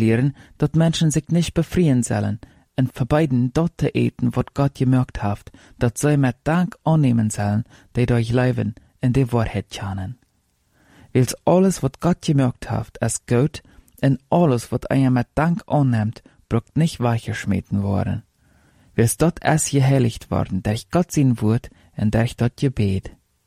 lehren, dat Menschen sich nicht befreien sollen, en verbeiden dort te eten, wat Gott gemerkt haft, dat sie mit Dank annehmen sollen, die durch Leben in die Wahrheit kennen. Wils alles, wat Gott gemerkt haft, ist gut, en alles, wat einer mit Dank annimmt, braucht nicht weicherschmieden worden. Wils dort ist geheiligt worden, durch Gott sein Wort en durch dort Gebet.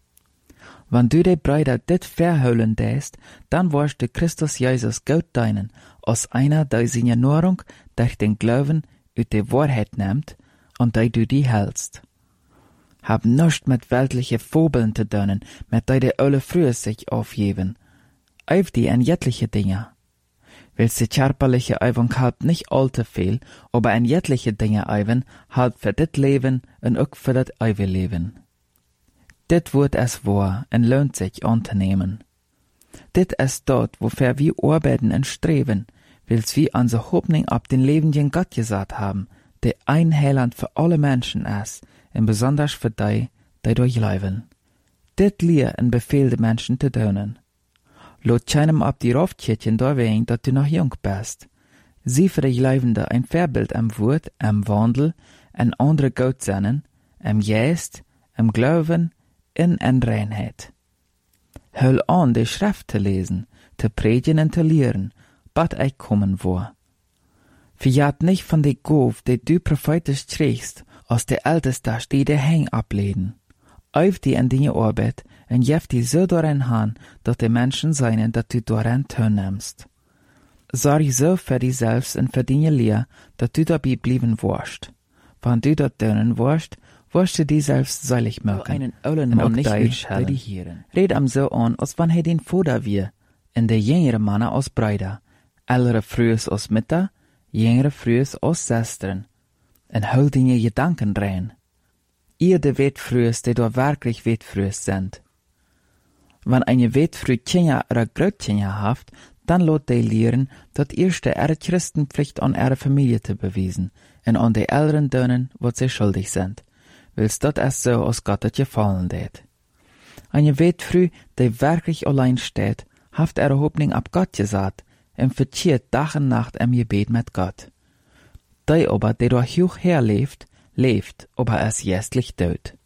Wenn du die Brüder dit verhüllen däst, dann wirst du Christus Jesus Gott deinen, als einer, der seine Nahrung durch den Glauben ut die Wahrheit nimmt und der du die hältst. Hab nichts mit weltliche Fabeln zu tun, mit der die alle früher sich aufgeben. Auf die an jettliche Dinge. Willst die körperliche Übung halb nicht allzu viel, aber an jettliche Dinge üben, halb für dit Leben und auch für das ewige Leben. Dit wird es wahr und lohnt sich anzunehmen. Dit ist dort, wofür wir arbeiten und streben, wils wir unsere Hoffnung ab den lebenden Gott gesagt haben, der ein Heiland für alle Menschen ist, und besonders für die, die durchleben. Dit lehr und befehl die Menschen zu tun. Lot keinem ab die Raufkirchen da wehen, dass du noch jung bist. Sie für die Leibende ein Vorbild am Wort, am Wandel, an andere Gott sennen, am Geist, am Glauben, in Reinheit. Hör an, die Schrift zu lesen, zu predigen und zu lehren, bat ich kommen vor. Verjat nicht von der Gauf, die du prophetisch trägst, aus der Ältesten, die der Häng ableden. Auf die an deine Arbeit und jef die so daran han, dass die Menschen seien, dass du daran teilnimmst. Sorg so für dich selbst und für deine Lehre, dass du dabei bleiben wirst. Wenn du dort tun wirst, wirst du dich selbst seilig machen. Einen ollen und Mann auch nicht dich mitschellen. Red am so an, als wann den Vater wir, und der jüngere Männer als Brüder, ältere frühes als Mütter, jüngere frühes als Schwestern, und hol deine Gedanken rein. Ihr de Wetfrühes, die da wirklich Wetfrühes sind. Wenn eine Wetfrüh Kinder oder Großkinder haft, dann lot die lehren, dat erste ihre Christenpflicht an ihre Familie zu bewiesen, und an die Älteren dönen, wat sie schuldig sind, wils dat es so aus Gott het gefallen det. Eine Wetfrüh, die wirklich allein steht, haft ihre Hoffnung ab Gott gesagt, und verziert Tag und Nacht im Gebet mit Gott. Die aber, die da hoch her lebt, aber es jästlich död.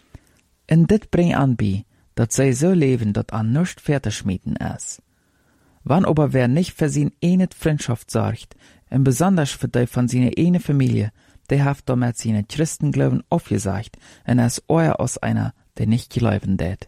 Und dit bringt an bei, dat sie so leben, dat an nichts fertigschmieden ist. Wann aber wer nicht für seine eine Freundschaft sorgt, und besonders für die von seiner eine Familie, der haft damit seine Christenglauben aufgesagt, und es euer aus einer, der nicht glauben det.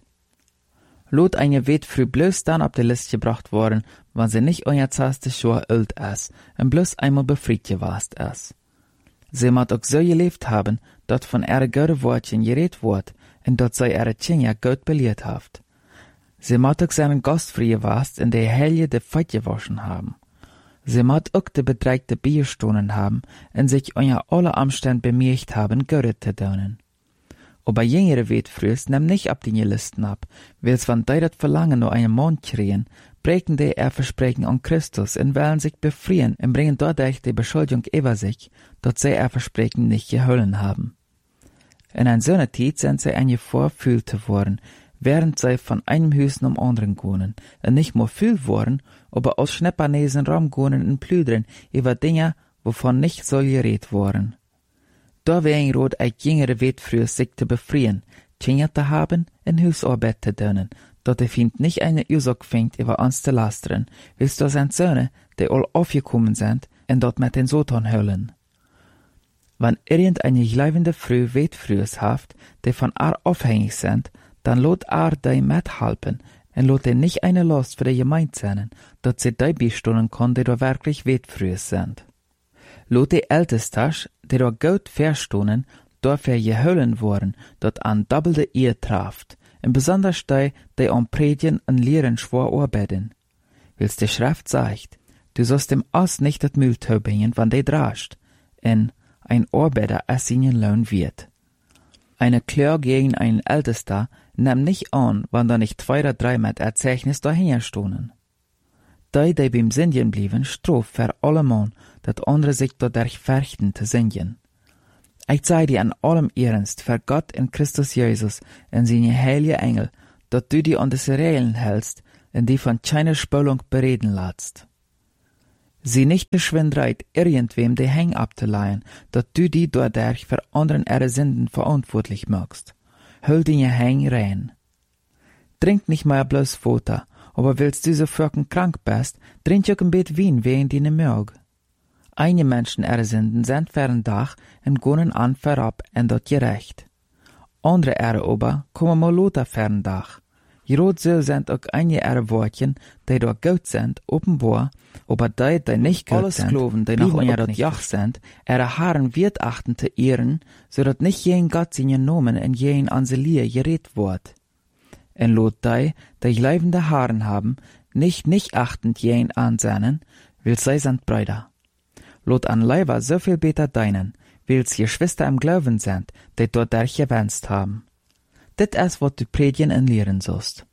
Lot eine Wetfrüh bloß dann auf die Liste gebracht worden, wenn sie nicht euer zaste Schor alt ist, und bloß einmal befreit gewast ist. Sie mat auch so gelebt haben, dat von ihre gute Wortchen geredet wird, und dat sie ihre Kinder gut belehrt haft. Sie mat auch seinen Gastfrei warst, in der Helge de Fett gewaschen haben. Sie mat auch de bedreigte Bierstunden haben, und sich euer alle Umstände bemerkt haben, Göre zu tun. Aber jüngere Wetfrühs nehmen nicht ab die Listen ab, wils van die dat Verlangen nur einen Mond kriegen, brechen die ihr Versprechen an Christus und wollen sich befreien und bringen dadurch die Beschuldigung über sich, dass sie ihr Versprechen nicht gehalten haben. In einer so einer Zeit sind sie eine Vorfühlte worden, während sie von einem Haus zum anderen gehen, und nicht nur viel worden, aber aus Schneppernesen rumgehen und plüdern über Dinge, wovon nicht soll geredet worden. Da wäre rot ein jüngere Wetfrüh sich zu befreien, Kinder zu haben und Hausarbeit zu tun, dat Find nicht eine Ursache fängt, über uns zu lastern, willst du sind Söhne, die all aufgekommen sind, und dort mit den Satan höllen. Wenn irgendeine gleibende Früh Wetfrühs haft, die von ar abhängig sind, dann lot ar die mithalten, und lot die nicht eine Last für die Gemeinde sein, dat sie die bestunden kann, die da wirklich Wetfrühs sind. Lot die Ältestas, die da gut verstunden, dafür gehöllen worden, dat an doppelte Ehe traft, und besonders die an Predigen und Lehren schwor arbeiten. Wils die Schrift sagt, du sollst dem Ass nicht das Müll bringen, wann die drascht, und ein Arbeiter es seinen Lohn wird. Eine Klär gegen einen Ältester nimmt nicht an, wann da nicht 2 oder 3 mit Erzeichnis dahinter stohnen. Die beim Singen blieben, strof für alle Mann, dat andere sich dadurch fürchten zu singen. Ich sei dir an allem Ernst für Gott in Christus Jesus und seine heilige Engel, dat du die an des Regeln hältst und die von keiner Spülung bereden lässt. Sie nicht geschwindreit, irgendwem die Heng abzuleihen, dat du die dadurch für anderen ihre Sünden verantwortlich machst. Hol die Heng rein. Trink nicht mehr bloß Futter, aber willst du so fürken krank bist, trink auch ein bisschen Wein wegen deine Mög. Einige Menschen ihre Sünden sind für ein Dach und gehen an verab und dort gerecht. Andere ihre aber kommen mal lauter für ein Dach. Gerot so sind auch einige ihre Wortchen, die dort gut sind, offenbar, aber die nicht gut sind, die noch unter dort Jach sind, ihre Haaren wird achten zu ehren, so dat nicht jeden Gott seinen Namen in jeden Anselie geredet wird. En lot die leibende Haaren haben, nicht achtend jeden ansehnen, will sei sind Brüder. Lot an Leiber so viel beter deinen, will's Geschwister im Glauben sind, die dort gewünscht haben. Dit ist, was du predigen und lehren sollst.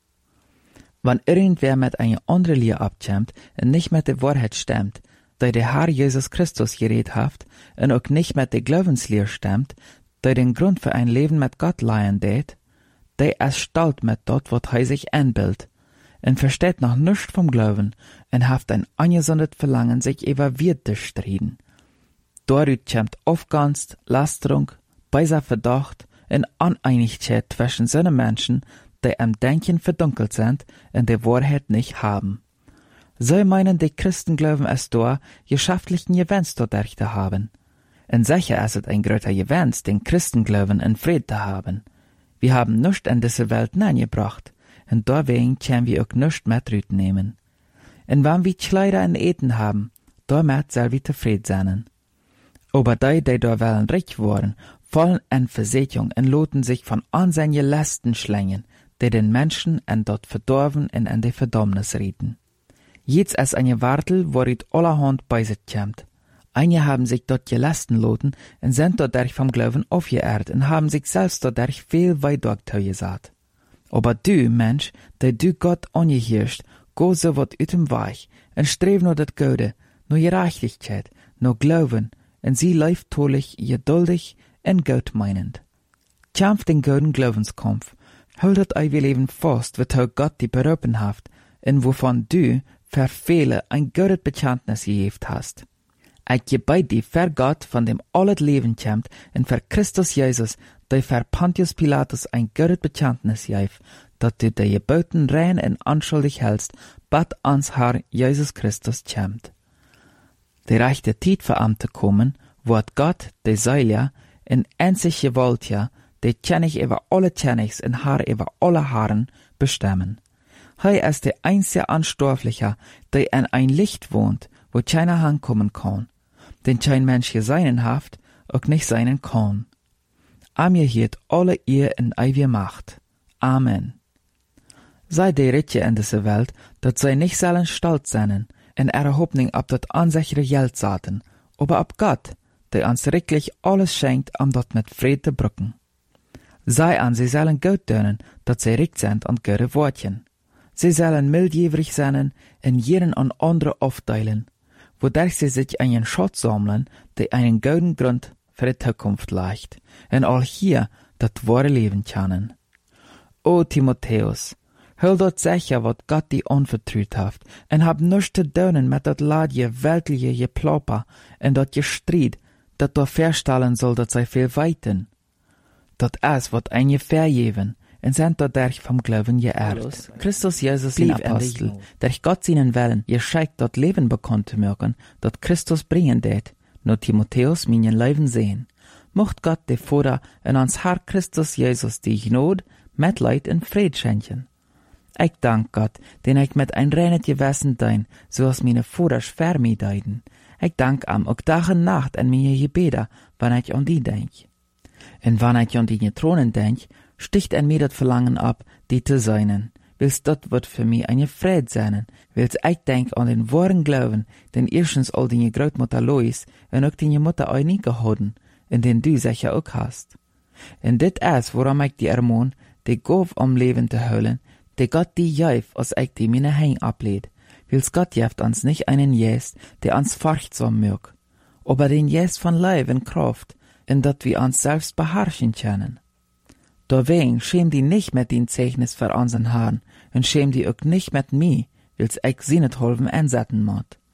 Wenn irgendwer mit einer anderen Lehre abkommt und nicht mit der Wahrheit stimmt, die der Herr Jesus Christus geredet hat, und auch nicht mit der Glaubenslehre stimmt, die den Grund für ein Leben mit Gott leihen tät, die ist stolz mit dort, was er sich einbildet, und versteht noch nichts vom Glauben, und hat ein angesundes Verlangen, sich über Wirt zu streiten. Dadurch kommt Aufganst, Lasterung, beiser Verdacht und Uneinigkeit zwischen seinen Menschen, die am Denken verdunkelt sind und die Wahrheit nicht haben. Sie meinen, die Christen glauben es da, geschäftlichen Gewinns dadurch zu haben. Und sicher ist es ein größer Gewinns, den Christen glauben in Frieden zu haben. Wir haben nichts in diese Welt hineingebracht, und deswegen können wir auch nichts mit nehmen. Und wenn wir Kleider und Eten haben, damit soll wir zufrieden sein. Aber die da wollen reich worden, fallen in Versättigung und loten sich von ansehnlichen Lasten schlängen, die den Menschen en dort verdorven en in die Verdammnis rieten. Jetzt ist eine Wartel, worit allerhand bei sich kommt. Einige haben sich dort gelasten loten und sind dadurch vom Glauben aufgeehrt und haben sich selbst dadurch viel weit durchgesagt. Aber du, Mensch, der du Gott angehörst, go so wat ut dem Weich und streb nur das Gute, nur Gerechtigkeit, nur Glauben, und sie läuft tolich, geduldig und gut meinend. Kämpf den guten Glaubenskampf, haltet euer Leben fast, wat Gott die berufen haft, und wovon du für viele ein gutes Bekenntnis gegeben hast. Ich gebe dir für Gott, von dem alles Leben kommt, und für Christus Jesus, der für Pontius Pilatus ein gutes Bekenntnis gegeben, dass du die Geboten rein und anschuldig hältst, bis ans Herr Jesus Christus kommt. Die rechte Zeit für Amte kommen, wird Gott, der Seiler, in einzig Gewalt, der König über alle Königs und Herr über alle Herren bestimmen. Er ist der einzige Anstoffliche, der in ein Licht wohnt, wo keiner hinkommen kann, den kein Mensch geseinen haft, auch nicht seinen kann. Mir hielt alle ihr in ewige Macht. Amen. Sei die Ritje in dieser Welt, dat sei nicht sollen stolz sein, in ihrer Hoffnung ab dat ansichere Geld saten, aber ab Gott, der uns wirklich alles schenkt, dort mit Friede brücken. Sei an, sie sollen gut tun, dat sie richt sind und gute Wortchen. Sie sollen mildjährig sein, in jeden an andere aufteilen, wodurch sie sich einen Schatz sammeln, der einen guten Grund für die Zukunft legt, und all hier das wahre Leben können. O Timotheus, hör dort sicher, wat Gott die anvertraut hat, und hab nichts zu tun mit dat ladje weltliche Geplapper und dat Gestreit, dat du verstellen soll, dat sei viel weiten. Dat is wat ein je vergeven, und sind dadurch vom Glauben geehrt. Christus Jesus, den Apostel, durch Gott seinen Willen, ihr scheikt dort Leben bekannt zu mögen, dat Christus bringen det, nur Timotheus meinen Leben sehen. Mocht Gott der Vater und uns Herr Christus Jesus die Gnade, Mitleid und Fried schenken. Ich dank Gott, den ich mit ein reines Gewissen dein, so als meine Vater für mich deiden. Ich dank am auch Tag und Nacht an meine Gebete, wenn ich an die denk. Und wenn ich an die Thronen denk, sticht an mir das Verlangen ab, die zu seinen. Willst dort wird für mich eine Fried sein, willst ich denk an den wahren Glauben, den erstens all die Großmutter Lois und auch die Mutter Eunike hatten, in den du sicher auch hast. Und dit ist, worum ich die ermahn, die Gauf am Leben zu holen, die Gott die jäf, als ich die meine Hein ablehnt. Willst Gott jäft uns nicht einen Jes, der uns furchtsam mög, aber den Jes von Leib und Kraft, in dat wir uns selbst beherrschen können. Deswegen schäm die nicht mit den Zeichnis für unseren Herrn und schäm die auch nicht mit mir, will's ich sie nicht helfen einsetzen mod.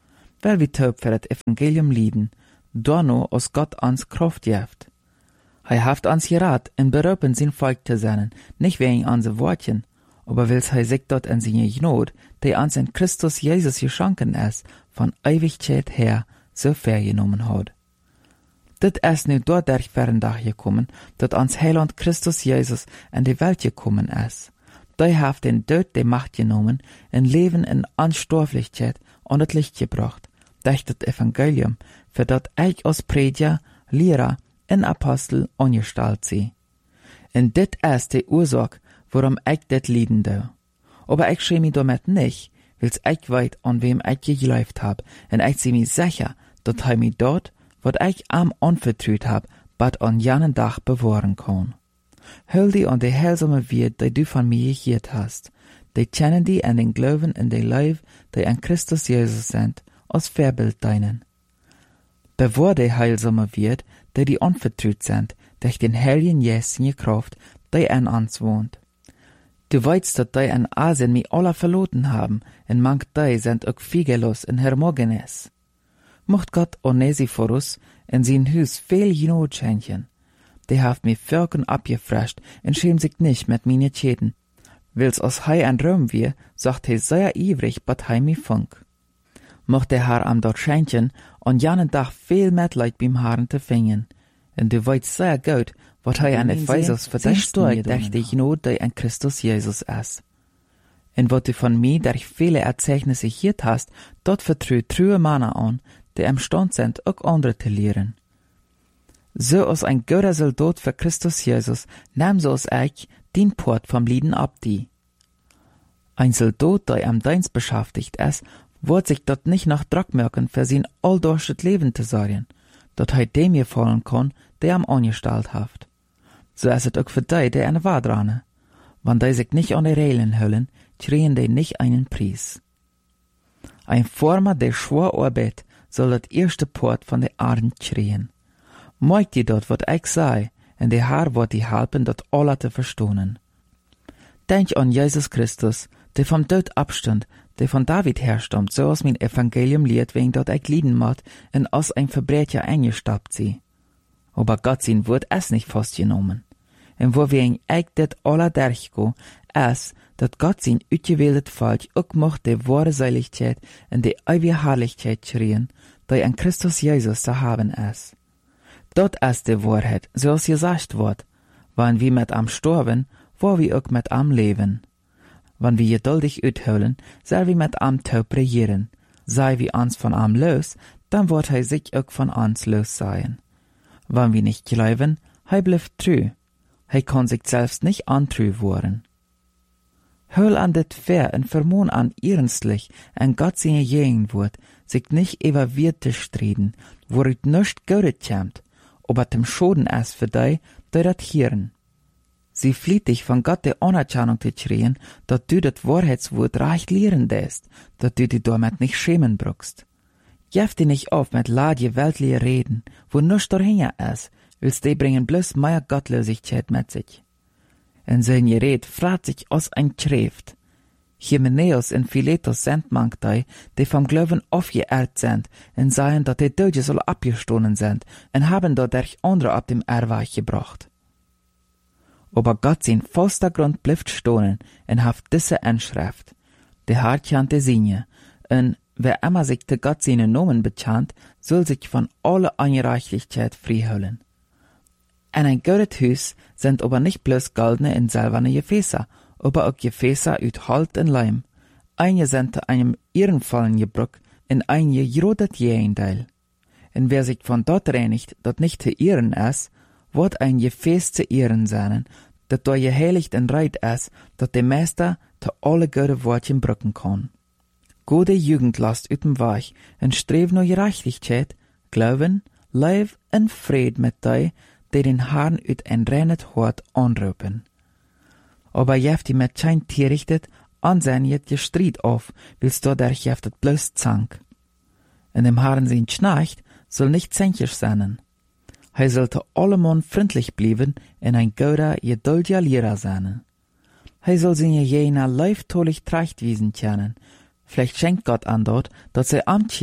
weil wir taub für das Evangelium lieden, donno aus Gott ans Kraft jeft. Haft ans gerat, in berupen sein Volk zu sein, nicht wegen anse Wortchen, aber wills sich dort in seine Gnade, die ans in Christus Jesus geschenken ist, von Ewigkeit her so vergenommen hat. Dit ist nu dadurch Dag gekommen, dat ans Heiland Christus Jesus in die Welt gekommen ist. Die haft den Tod die Macht genommen, ein Leben in Anstorflichkeit und das Licht gebracht, durch das Evangelium, für dat ich als Prediger, Lehrer und Apostel angestellt sie. Und dit ist die Ursache, warum ich dit lieden do. Aber ich schäme mich damit nicht, weil's ich weit an wem ich geglaubt hab, und ich seh mich sicher, dat he mich dort, wat ich am anvertraut hab, bad an janen Dach bewahren kann. Hol die an die heilsame Wied, die du von mir gehört hast, die kennen die an den Glauben in die Leib, die an Christus Jesus sind, als Vorbild deinen. Bewahr die heilsame Wied, die anvertraut sind, durch den Heiligen Geist in Kraft, die an uns wohnt. Du weißt, dass die in Asien mich alle verloren haben, und manch die sind auch fiegelos in Hermogenes. Mocht Gott Onesiphorus in sein Hus viel Genot schenken. Die haft mich Völkern abgefrescht und schämt sich nicht mit meine Schäden. Wils aus Hei an Rom wir, sagt he sehr ivrig, bat hei mi funk. Mocht der Herr am dort schenken und janen Dach viel Mitleid beim Haaren te fingen. Und du weißt sehr gut, wat hei an Ephesus verdächtigt, durch die Genot, die an Christus Jesus ist. Und wat du von mir durch viele Erzeugnisse hiert hast, dort vertraut true Männer an, die imstand sind, auch andere zu lehren. So als ein guter Soldat für Christus Jesus, nahm so als ich den Port vom Lieden ab die. Ein Soldat, der am Dienst beschäftigt ist, wird sich dort nicht nach Druck merken, für sein alldurchschnitt Leben zu sorgen, dort he dem gefallen kann, der am angestellt haft. So ist es auch für die eine Wahrdrane. Wenn die sich nicht an die Regeln hüllen, kriegen die nicht einen Preis. Ein Former, der schwer arbeitet, soll das erste Port von der Erde kriegen. Mag die dort, wat ich sei, und der Herr wird die helfen, dat alle zu verstohnen. Denk an Jesus Christus, der vom Tod abstand, der von David herstammt, so als mein Evangelium lehrt, wegen dort ich lieden mag, und als ein Verbrecher eingestappt sie. Aber Gott sein Wort ist nicht festgenommen. Und wo wegen ich dat alle durchgo, ist, dat Gott sein utgewähltes Volk auch macht die wahre Seiligkeit und die ewige Herrlichkeit kriegen, die an Christus Jesus zu haben ist. Dort ist die Wahrheit, so als gesagt wird, wenn wir mit am sterben, wo wir auch mit am leben. Wenn wir geduldig utholen, soll wir mit am taub regieren. Sei wir uns von am los, dann wird er sich auch von uns los sein. Wenn wir nicht glauben, er bleibt treu. Er kann sich selbst nicht antreu worden. Hol an det fair und vermohn an ernstlich, en Gott seine Gegenwart, sich nicht über Wirte streden, worit nischt Gutes kämmt, aber dem Schoden ist für die dat hören. Sie flieht dich von Gott die Anerkennung zu kriegen, dat du das Wahrheitswort recht lehren lässt, dat du dich damit nicht schämen brauchst. Jef dich nicht auf mit ladje weltliche Reden, wo nichts dahinter ist, willst die bringen bloß mehr Gottlosigkeit mit sich. In sein Gerät fragt sich aus ein Schrift. Hymenäus und Philetus sind manch die vom Glauben aufgeehrt sind, und sagen, dass die Deutsche soll abgestohlen sind, und haben dadurch andere ab dem Erweich gebracht. Aber Gott sein vollster Grund bleibt stohlen, und haft diese Inschrift. Der Herr kennt die Sinne, und wer immer sich zu Gott seine Nomen bekannt, soll sich von aller Ungerechtigkeit freiholen. In ein gutes Haus sind aber nicht bloß goldene und silberne Gefäße, aber auch Gefäße aus Holz und Leim. Einige sind zu einem ehrenvollen Gebrauch und einige gerodet Gegenteil. Und wer sich von dort reinigt, dat nicht zu ehren ist, wird ein Gefäß zu ehren sein, dat dort geheiligt und reit ist, dat der Meister zu alle gute Wortchen brücken kann. Gute Jugend lasst üben weich und strebt nur Gerechtigkeit, Glauben, Leib und Fried mit die den Herrn ut ein reines Hort anrufen. Aber jeft die mit kein Tier richtet, ansehen jet je Streit auf, willst du dadurch jeftet bloß Zank. In dem Herrn sein Schnarcht soll nicht zänkisch sein. Er sollte allemann freundlich bleiben und ein guter, geduldiger Lehrer sein. Er soll seine jener leiftolich Trachtwiesen kennen. Vielleicht schenkt Gott an dort, dass sie amtscheren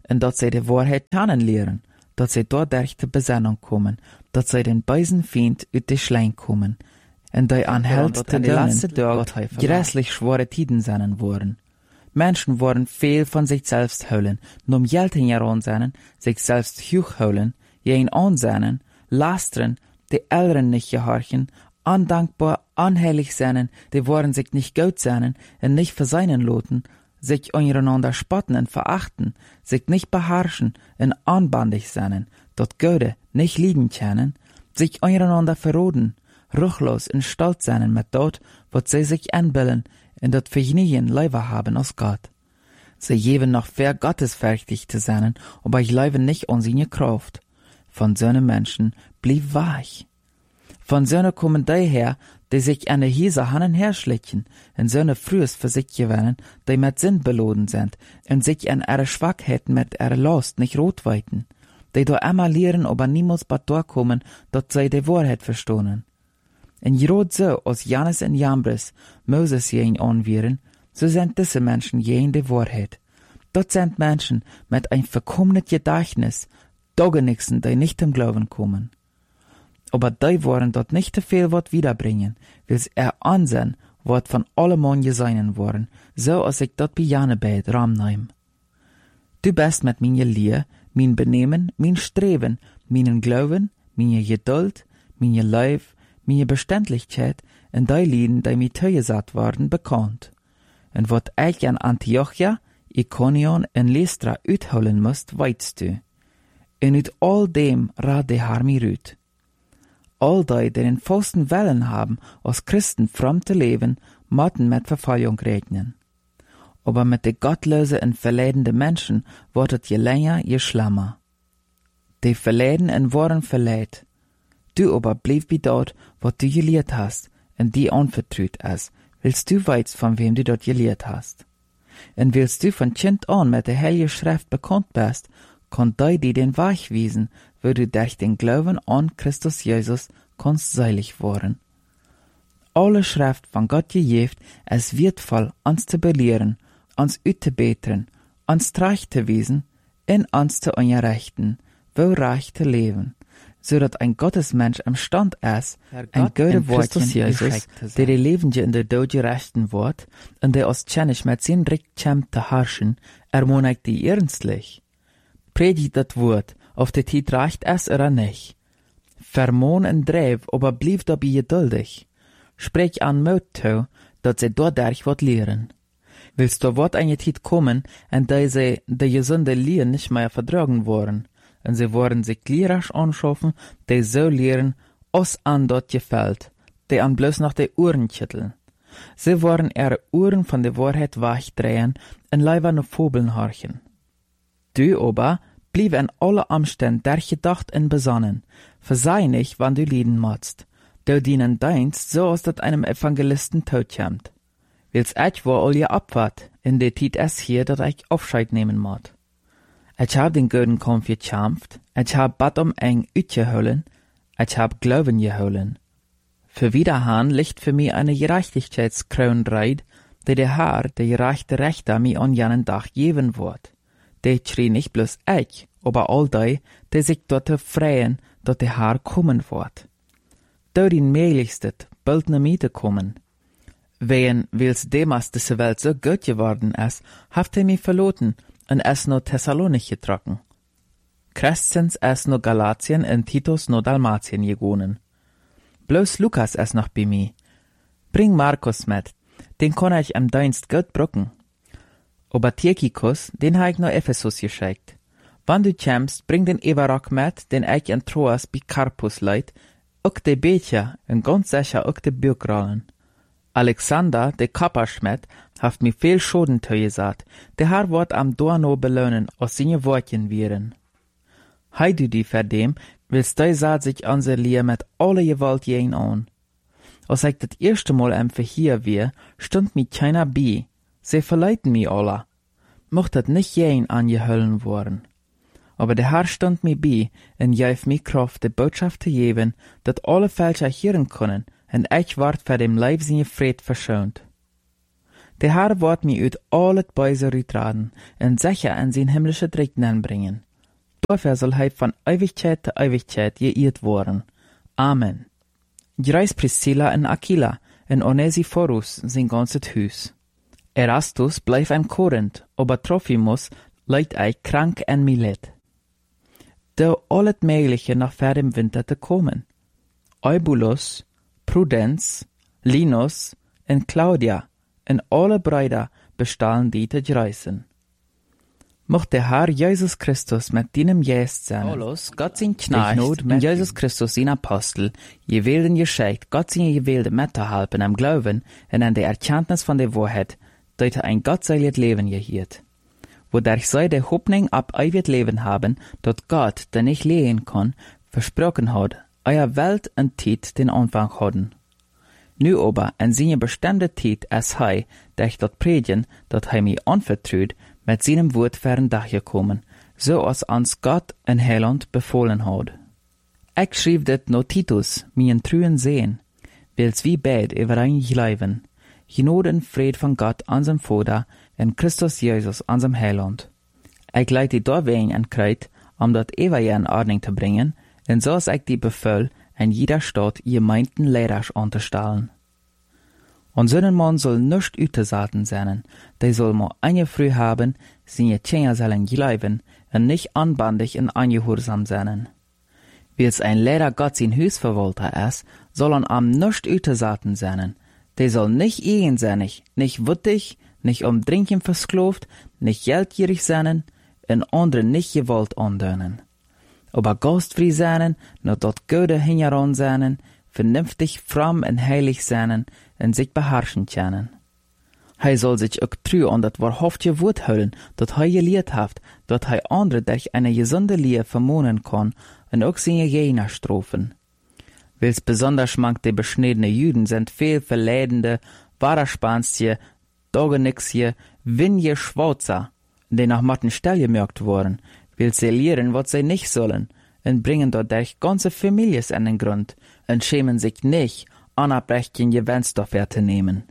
en dat zij de waarheid kennenleren, dat zij dadurch te Besinnung kommen, dat zij den bösen Feind uit de Schlein kommen, en die anhält te dulden, grässlich schwere Tiden sein worden. Menschen worden veel van zich selbst houden, om geld in jaron zijn, zich selbst hoog houden, jeen aanzien, lasteren, de Älteren nicht gehorchen, undankbar, unheilig sein, die worden sich nicht gut sein, en nicht verseinen loten, sich untereinander spotten en verachten, sich nicht beherrschen en anbandig sein, dort Gode nicht lieben können, sich untereinander verroden, ruchlos en stolz sein mit dort, wat sie sich anbillen, en dat vergnügen Leiber haben aus Gott. Sie geben noch fair gottesfürchtig zu sein, aber ich lebe nicht an seine Kraft. Von solchen Menschen blieb weich. Von solchen kommen die her, die sich an der Hiese hannen herschlicken, en solche frühes für sich gewinnen, die mit Sinn beloden sind, und sich an ihre Schwachheiten mit ihrer Last nicht rotweiten, die da immer lehren, aber niemals bei kommen, dat sie die Wahrheit verstohnen. En gerade so, als Jannes und Jambres Moses jen anwieren, so sind diese Menschen jen die Wahrheit. Dort sind Menschen mit ein verkommenes Gedächtnis, Dogenixen, die nicht im Glauben kommen. Aber die wollen dort nicht zu viel Wort wiederbringen, weil sie ansehen, was von allem geseinen worden, so als ich dort bei Janebeit ramneim. Du bist mit meine Liebe, mein Benehmen, mein Streben, meinen Glauben, meine Geduld, meine Leib, meine Beständigkeit und die Lieden, die mir zugesagt worden, bekannt. Und wat ich an Antiochia, Iconion und Lystra uitholen musst, weißt du. Und uit all dem rat der Herr mir ut. All die den vollsten Willen haben, als Christen fromm zu leben, mochten mit Verfallung rechnen. Aber mit den gottlosen und verleidenden Menschen wird es je länger, je schlimmer. Die verleiden und waren verleid. Du aber bleib wie dort, was du gelehrt hast, und die anvertraut ist, willst du weißt, von wem du dort gelehrt hast. Und willst du von Kind an mit der Heilige Schrift bekannt bist, kann die den Weg wiesen, wo du durch den Glauben an Christus Jesus kannst seilig worden. Alle Schrift von Gott gegeben, es wertvoll, uns zu belehren, uns auszubessern, uns recht zu wiesen, in uns zu unterrichten, wo recht zu leben, so dass ein Gottesmensch imstand ist, ein gute Wortchen Jesus, der die Lebende in der Tod gerechten wird, und der aus Tschenisch mit sein Recht kämmt zu herrschen, ermutigt die ernstlich. Predigt das Wort, auf der Zeit reicht es oder nicht. Vermohn und dreib, aber blieb dabei geduldig. Sprech an Mut zu, dass sie dadurch wat lehren. Willst du wat eine Zeit kommen, und da sie die gesunde Lehren nicht mehr vertragen wollen, und sie wollen sich lehrerisch anschaffen, die so lehren, os an dort gefällt, die an bloß nach die Ohren schütteln. Sie wollen ihre Ohren von der Wahrheit wegdrehen und leider nur Fabeln horchen. Du aber blieb in alle Umständen durchgedacht und besonnen, versei nicht, wann du lieden magst. Du dienen Dienst, so als dat einem Evangelisten tot kommt. Wils ich wo all je abwart, in der Zeit es hier, dat ich Aufscheid nehmen mag. Ich hab den guten Kampf gekämpft, ich hab Bad eng uitgeholen, ich hab Glauben geholen. Für Wiederhahn liegt für mich eine Gerechtigkeitskron reit, die der Herr, der gerechte Rechter, mir an jenen Tag geben wird. Die schrie nicht bloß ich, aber all die sich dort freuen, dass der Herr kommen wird. Dort in möglichstet, bald ne Miete kommen. Wen wils demas diese Welt so gut geworden ist, haft mich verloten und es no Thessalonich getrocken. Crescens es no Galatien und Titus no Dalmatien gegonen. Bloß Lukas es noch bei mir. Bring Markus mit, den kann ich am Dienst gut brucken. Aber Tychicus, den ha ich no Ephesus geschickt. Wann du kämst, bring den Everock mit, den ich in Troas bei Carpus leit, auch de Becher und ganz sicher auch de Bürgrollen. Alexander, de Kapperschmidt, haft mir viel Schoden gesagt, der Herr wird am Dorno belohnen, aus seine Wortchen viren. Hei du die verdem, willst du saat sich unser Lier mit alle Gewalt jen an. Als ich das erste Mal einfach hier wir, stund mi keiner bei, sie verleiten mi alle. Mocht dat nicht jen angehöllen worden. Aber der Herr stund mi bei, und gaf mi Kraft, die Botschaft zu geben, dat alle Fälscher hören können, und ich ward für dem Leib seine Fried verschont. Der Herr wird mir uit al het Böse uitraden en sicher in zijn himmlische Rechten bringen. Dafür soll hij von Ewigkeit zu Ewigkeit geehrt worden. Amen. Greis Priscilla en Aquila en Onesiphorus zijn ganzes Huis. Erastus blijft in Korinth, aber Trophimus lijkt hij krank en milet. Doe al het Mögliche nach ver dem Winter te komen. Eubulus, Prudens, Linus en Claudia en alle Brüder bestaan die te greizen. Mocht der Herr Jesus Christus mit deinem Geist sein. Paulus, Gott sein Knecht, mit Jesus Christus sein Apostel, gewählten geschickt, Gott sein gewählte mitzuhelfen am Glauben und an der Erkenntnis von der Wahrheit, dass ein gottseliges Leben gehielt. Wodurch sie der Hoffnung ab ewig Leben haben, dort Gott, der nicht lehen kann, versprochen hat, euer Welt und Zeit den Anfang hatten. Nu aber, in seine bestimmte Zeit, als hij, durch dort Predigen, dat hij mir anvertraut, mit seinem Wort fern gekommen, so als uns Gott in Heiland befohlen hat. Ich schrieb dit no Titus, mien truen sehen, wils wie beid übereinig leben, Genade und Fried von Gott, unserem Vater, und Christus Jesus, unserem Heiland. Ich leite die Dorwegen an Kreuz, dat Evangelium in Ordnung zu bringen, und so ist ich die Befehl, in jeder Stadt gemeinten Leiders anzustellen. Und so ein Mann soll nicht utesaten sein, der soll mal eine früh haben, seine Kinder sollen glauben, und nicht anbandig und angehorsam sein. Wils ein Lehrer Gott sein Hausverwalter ist, soll am nicht utesaten sein. Der soll nicht eigensinnig, nicht wütig, nicht Trinken versklavt, nicht geldgierig sein, und anderen nicht Gewalt andönen. Aber gastfrei sein, nur dort Gute hingeran sein, vernünftig, fromm und heilig sein, und sich beherrschen können. Hij soll sich auch treu an das wahrhaftige Wort halten, dat hij gelehrt hat, dat hij andere durch eine gesunde Lehre vermonen kann und auch seine Gegner strafen. Wils besonders mank die beschnittene Juden sind viel verleidende, Waderspanstje, Dogenixje, Winje Schwarzer, die nach matten Stell gemerkt worden, will sie lehren, was sie nicht sollen, und bringen dadurch ganze Families an den Grund, und schämen sich nicht, Anabrechen Gewinstoffe zu nehmen.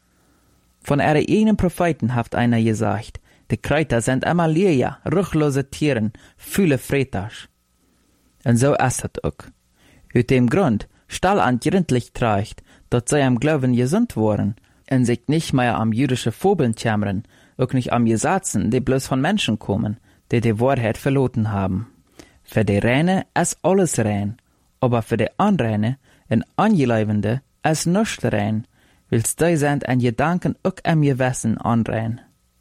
Von ihrer eigenen Propheten hat einer gesagt, die Kräuter sind immer leer, ruchlose Tieren, viele Freters. Und so ist es auch. Aus dem Grund, stall an gründlich trägt, dass sie am Glauben gesund worden, und sich nicht mehr am jüdische Fobeln kämmern, auch nicht am Gesetzen, die bloß von Menschen kommen, die Wahrheit verloren haben. Für die Reine ist alles rein, aber für die Unreine und Angeleibende ist nichts rein, wils die sind an Gedanken auch am Gewissen unrein.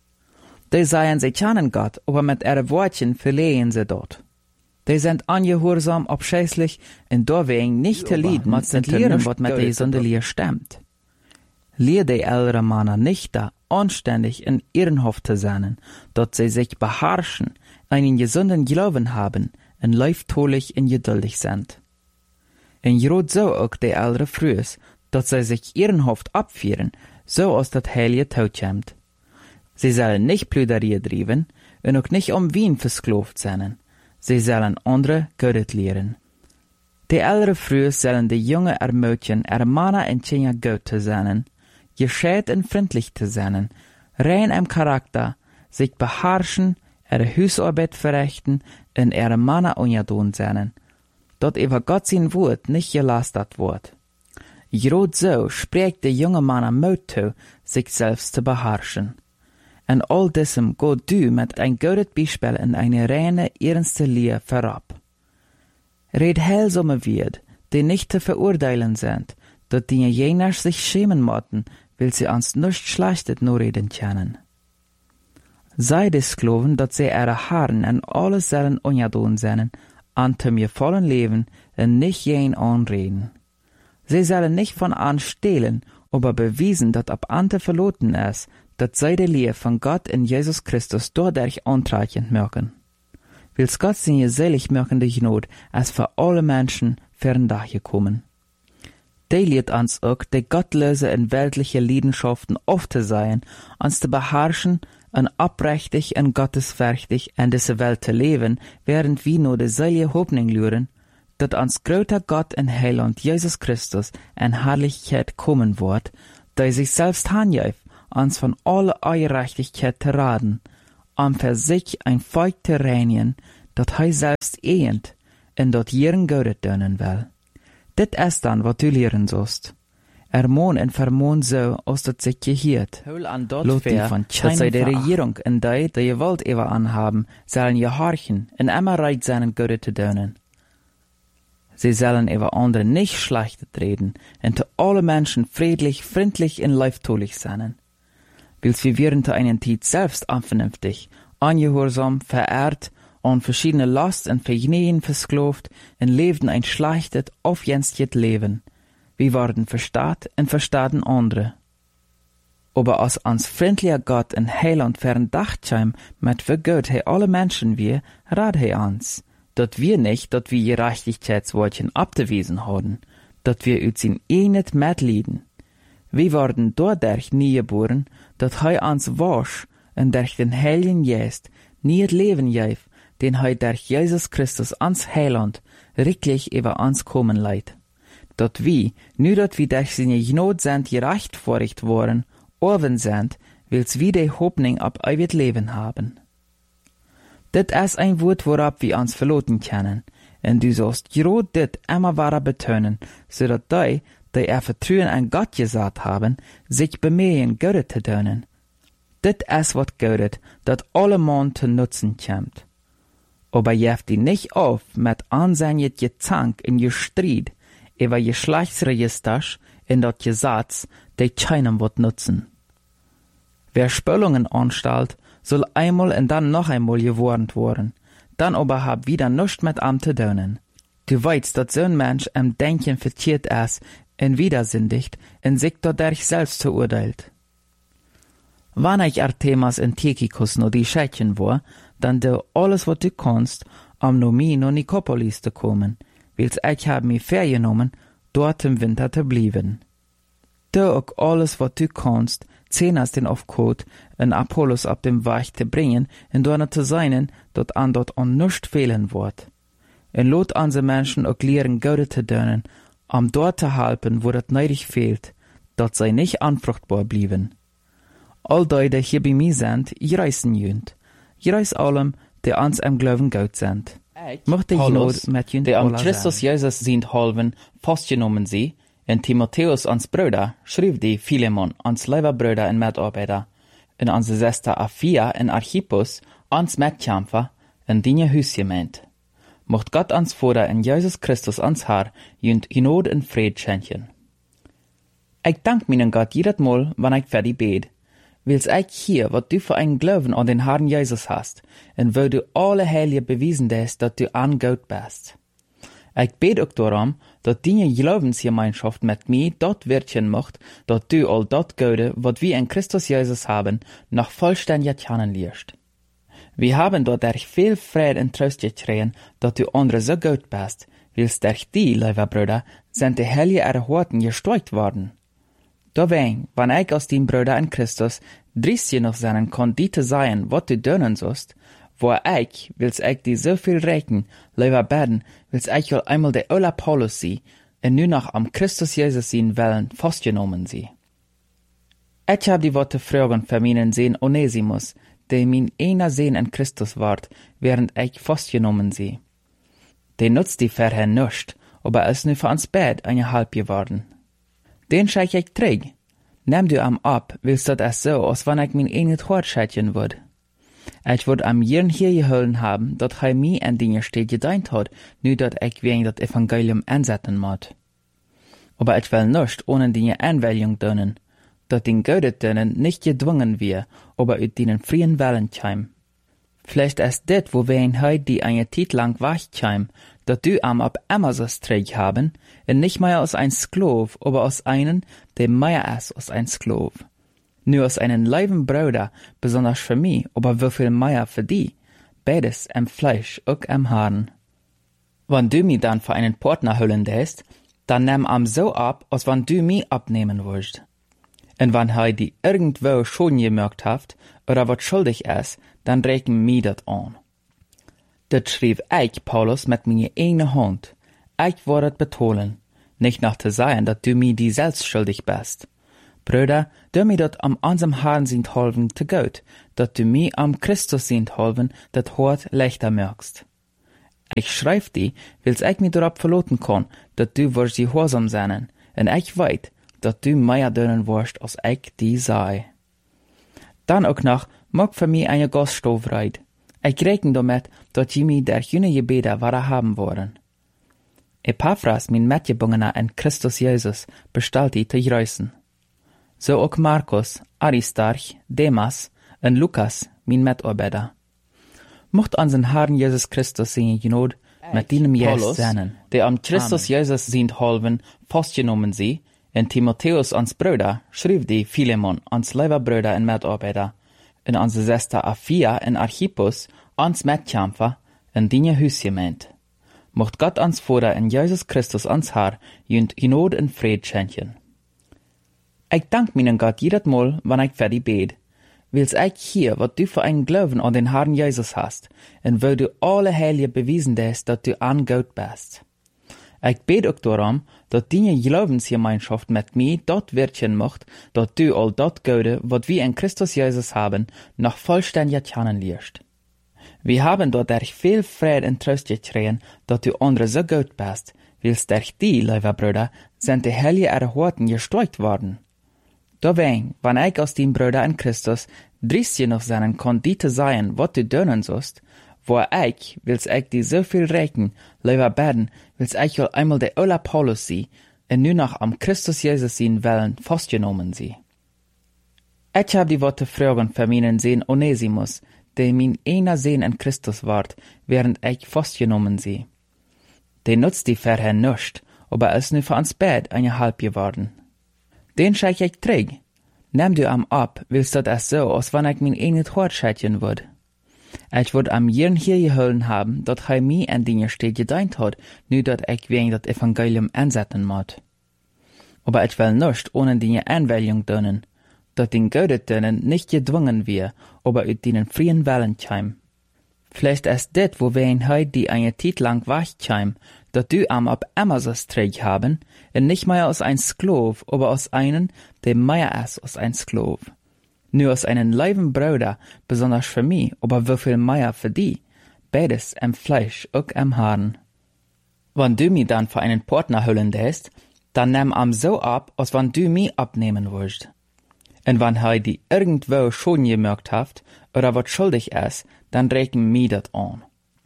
Die sagen, sie kennen Gott, aber mit ihren Worten verlehen sie dort. Die sind ungehorsam, abscheußlich, und deswegen nicht zu lieben, mit den Lehren, was mit der Sünde stimmt. Lehr die ältere Männer nicht da, anständig und ehrenhaft zu sein, dass sie sich beherrschen, einen gesunden Glauben haben und leiftolich und geduldig sind. Und gerade so auch die ältere Frühes, dass sie sich ehrenhaft abführen, so als das heilige Tod kommt. Sie sollen nicht Plüderie trieben und auch nicht Wien versklavt sein. Sie sollen andere Gott lehren. Die ältere Frühes sollen die Jungen ermutigen, ihre Männer und Kinder gut zu sein, gescheit und freundlich zu sein, rein im Charakter, sich beherrschen, ihre Hausarbeit verrichten und ihre Männer ungedohnt sein, dort über Gott sein Wort nicht gelastet wird. Gerade so spricht der junge Mann Mut zu, sich selbst zu beherrschen. Und all diesem geht du mit ein gutes Beispiel in eine reine, ernste Lehre vorab. Red heilsame wird, die nicht zu verurteilen sind, dass die Jener sich schämen mochten, weil sie uns nicht Schlechtes nur reden können. Sei des Sklaven, dass sie ihre Herren und alles sollen ungedohnt sein, an mir vollen Leben und nicht jen anreden. Sie sollen nicht von an stehlen, aber bewiesen, dass ab ante verloren ist, dass sie die Lehre von Gott in Jesus Christus dadurch antreichend merken. Wils Gott seine selig merkende Gnade als für alle Menschen ferndagekommen. Die lehrt uns auch, die gottlose und weltliche Leidenschaften oft zu sein, uns zu beherrschen und abrechtig und gottesfürchtig in dieser Welt zu leben, während wir nur die selige Hoffnung luren, dass uns großer Gott und Heiland Jesus Christus in Herrlichkeit kommen wird, der sich selbst handjäft, uns von alle Ungerechtigkeit te raden, für sich ein Volk te reinigen, dat hij selbst eent, en dat jeren Gode dönen will. Dit ist dann, wat du lehren sollst. Ermohn en vermohn so, als dat sich gehiert. Hol an dort fair, dat zij de Regierung en die je wilt ever anhaben, sollen je harchen en immer reit seinen Gode te dönen. Sie sollen über andere nicht schlecht reden, und zu alle Menschen friedlich, freundlich und leiftolich sein. Wils wir wären zu einer Zeit selbst unvernünftig, ungehorsam, verehrt, an verschiedene Last und Vergnügen versklavt und lebten ein schlechtes, aufjenstet Leben. Wir waren verstaat und verstaten andere. Aber als ans freundlicher Gott und Heiland verdachtscheim, mit für Gott he alle Menschen wir, rat he ans. Dat wir nicht, dat wir Gerechtigkeitswortchen abgewiesen haben, dat wir uns in nicht mitleiden. Wir worden dadurch nie geboren, dat hij ans wasch und durch den Heiligen Geist nie het Leben gef, den hij durch Jesus Christus ans Heiland wirklich über ans kommen leidt. Dat wir, nu dat wir durch seine Gnade sind gerechtfertigt worden, oven sind, wils wir die Hoffnung ab ewig Leben haben. Dit ist ein Wort, worab wir uns verloten können, und du sollst gerade dit immer wahrer betonen, so dat die Vertrauen an Gott gesagt haben, sich bemühen, Gott zu tun. Dit ist wat Gott, dat alle Mann zu nutzen kommt. Aber jeft die nicht auf mit ansehnjet Gezank in je Streit über Geschlechtsregisters in dat Gesetz, die keinem wat nutzen. Wer Spöllungen anstellt, soll einmal und dann noch einmal gewarnt worden, dann aber hab wieder nichts mit am zu tun. Du weißt, dass so ein Mensch am Denken verkehrt ist und widersündigt und sich dadurch selbst verurteilt. Wann ich Artemas und Tychicus noch die Schädchen war, dann du alles, was du kannst, no mi noch Nikopolis zu kommen, wils ich hab mich vergenommen, dort im Winter zu bleiben. Du auch alles, was du kannst, Zenas den Aufkot en Apollos ab dem Weg zu bringen, und dort zu sein, dort an nichts fehlen wird. Und lot an se Menschen auch lehren, Gott zu dienen, dort zu helfen, wo das neidig fehlt, dort sei nicht anfruchtbar blieben. All die hier bei mir sind, ich reisen jünd. Ich reis allem, die ans am Glauben Gott sind. Mochte ich not mit jünd die am Christus Jesus sind halven, festgenommen sie, und Timotheus ans Bruder schrieb die Philemon ans Leiberbrüder und Mitarbeiter, und ans Schwester Aphia und Archippus ans Mitkämpfer und die Hüsgemeint. Mocht Gott ans Vater und Jesus Christus ans Herr jünd Gnade und Fried schenken. Ich dank meinen Gott jedes Mal, wenn ich für die bet, wils ich hier, wat du für einen Glauben an den Herrn Jesus hast, und wo du alle Heilige bewiesen hast, dass du an Gott bist. Ich bet auch darum, dass deine Glaubensgemeinschaft mit mir dort wirken macht, dass du all dort Gute, was wir in Christus Jesus haben, noch vollständig kennenlernst. Wir haben dadurch viel Friede und Trost gekriegt, dass du andere so gut bist, wils durch die, lieber Brüder, sind die Heilige Erhorten gestärkt worden. Dawein, wenn ich aus dem Bruder in Christus drist noch seinen kann, die zu sein, was du tun sollst, wo ich, wils ich die so viel recken, lieber beten, wils ich will einmal der Ola Paulus sie, und nu noch am Christus Jesus sehen wollen, festgenommen sie. Ich hab die Worte fragen für meinen Sohn Onesimus, der mein einer Sohn in Christus ward, während ich festgenommen sie. Der nutzt die vorher nicht, aber ist nu für uns Bett eine halb geworden. Den scheich ich träg. Nimm du am ab, willst du das so, als wenn ich mein eigenes Hort schätchen würd. Ich würd am jeden hier geholfen haben, dat hij mir an Dinge steht gedient hat, nu dat ich wegen dat Evangelium ansetzen mod. Aber ich will nicht ohne Dinge Anwählung dönen, dat den Gode dönen nicht gedwungen wir, aber ut denen freien Willen käm. Vielleicht ist dit, wo wir in heut die eine Zeit lang wach käm, dat du am ab immer so träg haben, und nicht mehr als ein Sklav, aber als einen, der mehr ist als ein Sklav. Nur als einen leiben Bruder, besonders für mich, aber wieviel mehr für die, beides am Fleisch und am Haaren. Wenn du mich dann für einen Partner holen lässt, dann nimm am so ab, als wenn du mich abnehmen willst. Und wenn er die irgendwo schon gemerkt hat, oder was schuldig ist, dann rechnen mir das an. Das schrieb ich, Paulus, mit meiner eigenen Hand. Ich wollte betonen, nicht nach zu sagen, dass du mir die selbst schuldig bist. Brüder, du mir dat am unserem Herrn sind holven te gut, dat du mi am Christus sind holven, dat Hort leichter merkst. Ich schreib die, wils ich mi dorop verloten kann, dat du wirst die gehorsam sein, en ich weet, dat du mehr dönen wirst, als ich die sei. Dann auch noch, mag für mich eine Gaststoffreit. Ich rechne damit, dat je mi der jüne Gebete wahre haben wollen. Epaphras, mein Mitgebungener in Christus Jesus, bestellt die te grüßen. So auch Markus, Aristarch, Demas und Lukas, mein Mitarbeiter. Mocht unseren Herrn Jesus Christus seine Gnade mit deinem Jesus sein, der am Christus Jesus sind halben festgenommen sie, in Timotheus ans Brüder, schrieb die Philemon ans Leiberbrüder und Mitarbeiter, in unsere Schwester Aphia und Archippus ans Mitkämpfer in deine Hüsgemeint. Mocht Gott ans Vater in Jesus Christus ans Herr jünd Gnade und Fried schenken. Ich dank meinen Gott jedes Mal, wenn ich für die bet, wils ich hier, wat du für einen Glauben an den Herrn Jesus hast, und wo du alle Heilige bewiesen hast, dass du an Gott bist. Ich bet auch darum, dass deine Glaubensgemeinschaft mit mir dort wirken macht, dass du all dort Gute, wat wir in Christus Jesus haben, noch vollständig kennenlernst. Wir haben dort durch viel Frieden und Trost gekriegt, dass du andere so gut bist, wils durch die, liebe Brüder, sind die Heilige Erhorten gestärkt worden. Dawein, wenn ich aus dem Bruder in Christus drist noch sein kann, die zu sein, was du dönen sollst, wo ich, wils ich die so viel rechnen, lieber beten, wils ich will einmal der Ola Paulus sie, und nur noch am Christus Jesus sehen wollen, festgenommen sie. Ich hab die Worte fragen für meinen Sohn Onesimus, der mein einer Sohn in Christus ward, während ich festgenommen sie. Der nutzt die Verherr nicht, aber ist nur für uns Bett eine halb geworden. Den scheich ich träg. Nimm du am ab, willst du das so, als wenn ich mein eigenes Hort scheitern würd. Ich würd am Jirn hier geholen haben, dat he mi en Dinge steht gedeint hat, nur dat ich wegen dat Evangelium ansetzen mod. Aber ich will nicht ohne Dinge Anwählung dönen, dat den Gödet dönen nicht gedwungen wir, aber ut denen freien Willen käm. Vielleicht ist det, wo wir in heut die eine Zeit lang wach käm, dat du am ab Amazos träg haben, und nicht mehr aus ein Sklav, aber aus einen, der mehr ist als ein Sklav. Nur aus einen leiben Bruder, besonders für mich, aber wieviel mehr für die, beides am Fleisch und am Haaren. Wenn du mich dann für einen Partner holen lässt, dann nimm am so ab, als wenn du mich abnehmen willst. Und wenn er die irgendwo schon gemerkt hat, oder was schuldig ist, dann rechnen mir das an.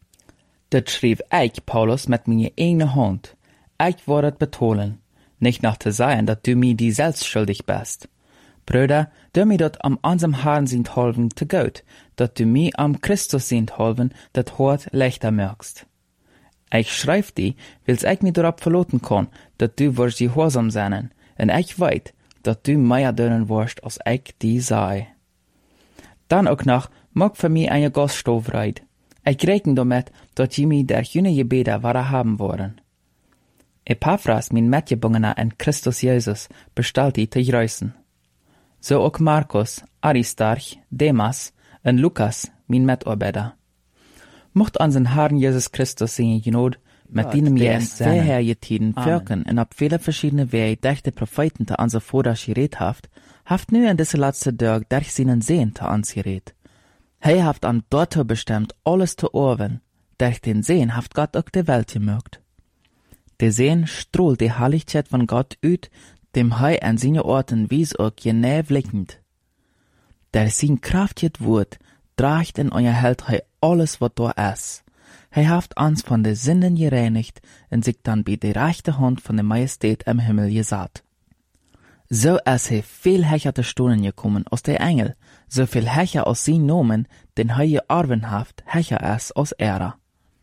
Das schrieb ich, Paulus, mit meiner eigenen Hand. Ich wollte betonen, nicht nach zu sagen, dass du mir die selbst schuldig bist. Brüder, du mir dort am unserem Herrn sind halben zu gut, dass du mir am Christus sind halben, das Hort leichter merkst. Ich schreib die, wils ich mir darauf verloten kann, dass du wirst gehorsam sein, und ich weet, dass du mehr dönen wirst, als ich die sei. Dann auch noch, mag für mich eine Gaststoffreit. Ich rechne damit, dass je mir der jüne Gebete wahre haben wollen. Epaphras, mein Mitgebungener in Christus Jesus, bestellt die te grüßen. So auch Markus, Aristarch, Demas und Lukas, mein Mitarbeiter. Mocht unseren Herrn Jesus Christus seine Gnade mit deinem Jesus sehr hergetiden wirken und ab viele verschiedene Wege durch die Propheten zu unser Vater geredet haft nu in diese letzte Tag durch seinen Sehen zu uns geredet. Hij haft am Dorto bestimmt, alles zu orven. Durch den Sehen haft Gott auch die Welt gemögt. Der Sehen strahlt die Herrlichkeit von Gott ut, dem Hij an seine Orten wies auch genau blickend. Der sein kraftiges Wort tragt in euer Held Hij alles, was da ist. Hij haft uns von den Sünden gereinigt und sich dann bei der rechten Hand von der Majestät im Himmel gesatt. So ist hij viel hecher te Stunden gekommen aus der Engel, so viel hecher aus sein Nomen, den hij gearvenhaft hecher ist aus Ära.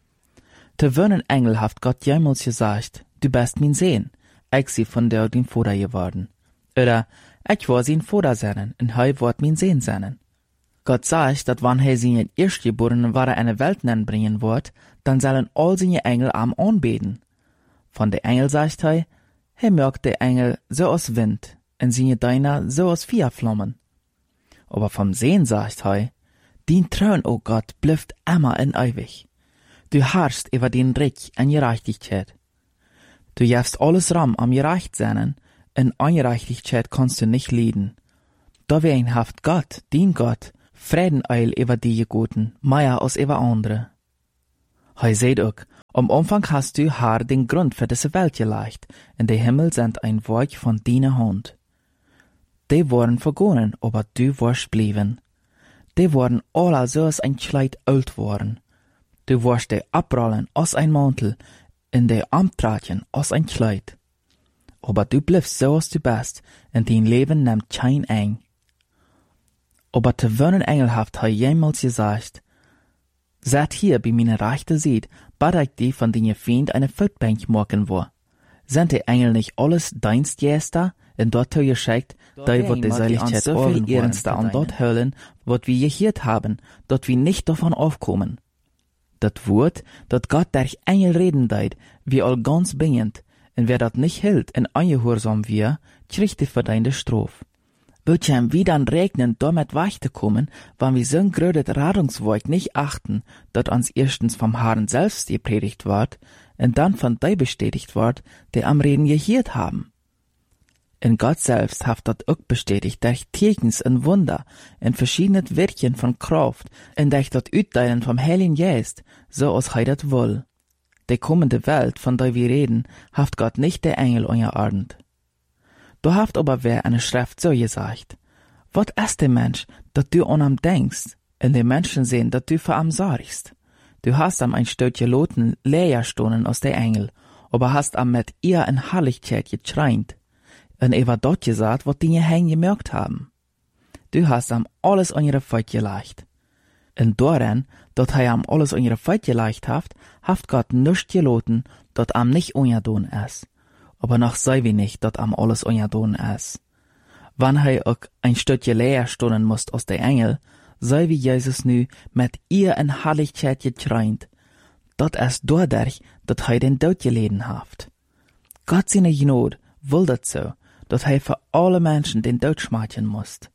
Te wöhnen Engel haft Gott jemals gesagt, du bist mein Sehn, ich sie von der dein Vater geworden. Oder, ich war sein Vater sein, und hij wird mein Sehn sein. Gott sagt, dass wenn hij seinen Erstgeborenen wahre eine Welt bringen wird, dann sollen all seine Engel am anbeten. Von der Engel sagt hij merkt der Engel so aus Wind, und seine Deiner so aus Feuerflammen. Aber vom Sehen sagt hij, din Thron, o Gott, blüfft immer in ewig. Du herrschst über den Recht und Gerechtigkeit. Du jefst alles Ram am gerecht seinen, In Ungerechtigkeit kannst du nicht leiden. Dawein haft Gott, dien Gott, Frieden eil über die Guten, mehr als über andere. Hij seht auch, am Anfang hast du haar den Grund für diese Welt gelegt, in der Himmel sind ein Werk von deiner Hand. Die waren vergonnen, aber du warst blieben. Die waren alle so als ein Kleid alt worden. Du warst die abrollen als ein Mantel, in die Amtratchen als ein Kleid. Aber du bliebst so als du bist, und dein Leben nimmt kein eng. Aber te wonen engelhaft hij jemals gesagt, seid hier bei meiner rechten Seite, bad ich die von deiner Feind eine Footbank machen wo. Sind die Engel nicht alles Dienstjäster, in dort geschickt, da wird die Seligkeit so viel ernster an dort höllen, wat wir gehört haben, dort wir nicht davon aufkommen. Dat Wort, dat Gott durch Engel reden deit, wie all ganz bingend, und wer dat nicht hält, in ungehorsam wir, kriegt die verdiente Strophe. Wird ja wie dann regnen, damit weiterkommen, wann wir so'n grödet Radungswerk nicht achten, dat uns erstens vom Herrn selbst gepredigt ward, und dann von die bestätigt ward, die am Reden gehört haben. In Gott selbst haft dat auch bestätigt, durch Tekens und Wunder, in verschiedene Wirkchen von Kraft, und durch dat Utdeilen vom Heiligen Geist, so als hij dat will. Die kommende Welt, von der wir reden, haft Gott nicht der Engel unterordnet. Du haft aber wer eine Schrift so gesagt, wat ist der Mensch, dat du an am denkst, und die Menschen sehen, dat du für am sorgst. Du hast am ein Stück geloten Lehrstunden aus der Engel, aber hast am mit ihr in Herrlichkeit getreint, und war dort gesagt, wat die Hänge gemerkt haben. Du hast am alles an ihre Feut gelegt. Und daran, dat hij am alles an ihre Feut gelegt haft Gott nicht geloten, dat am nicht ungedon ist. Aber noch sei wie nicht, dat am alles ungedon ist. Wann hij auch ein Stückchen Lehrstunden musst aus der Engel, sei wie Jesus nu mit ihr in Herrlichkeit getreint. Dat ist dadurch, dat hij den Tod geleden haft. Gott seine Gnade will dat so, dat hij für alle Menschen den Tod schmeicheln muss.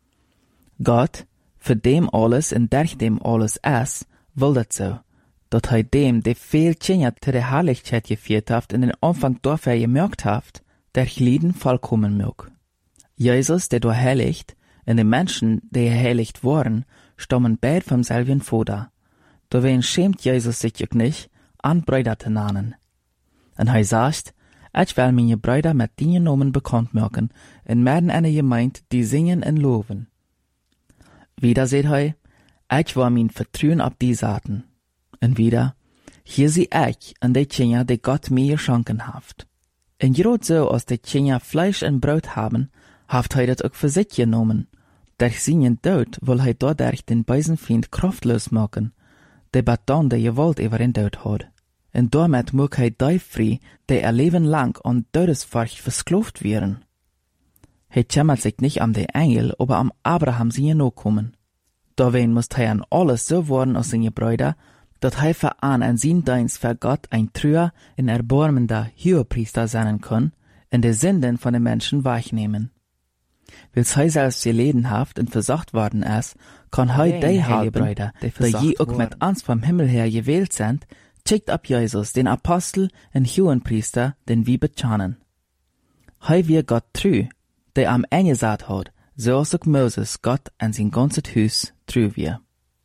Gott, für dem alles und durch dem alles ist, will dat so, dat hij dem, der viel Kinder zu der Herrlichkeit geführt haft, in den Anfang dafür gemerkt haft, der Lieden vollkommen mög. Jesus, der du heiligt, und die Menschen, die heiligt waren, stammen beid vom selben Vater. Dawein schämt Jesus sich auch nicht, an Brüder zu nennen. Und hij sagt, ich will meine Brüder mit den Namen bekannt machen, und werden eine Gemeinde, die singen und loben. Wieder seht hij, ich war mein Vertrauen auf die Saaten. Und wieder, hier sie ich und die Kinder, die Gott mir geschenken haft. Und gerade so, als die Kinder Fleisch und Brot haben, haft hij das auch für sich genommen. Durch seinen Tod will hij dadurch den bösen Feind kraftlos machen, der Baton der Gewalt über den Tod hat. Und damit mag hij die frei, die ihr Leben lang an Todesfurcht versklavt werden. Hij kümmert sich nicht am den Engel, aber am Abraham sie nachkommen. Dawein muss hij an alles so worden als seine Brüder, dat hij veran an sein Dienst für Gott ein treuer und erbarmender Hohepriester sein kann, und die Sünden von den Menschen wahrnehmen. Weil's hij selbst geleden haft und versucht worden ist, kann hij die Heilbrüder, die je auch mit uns vom Himmel her gewählt sind, schickt ab Jesus, den Apostel und Hohenpriester, den wir bekennen. Hij wir Gott treu, der am Ende gesagt hat, so als auch Moses Gott an sein ganzes Haus treu wir.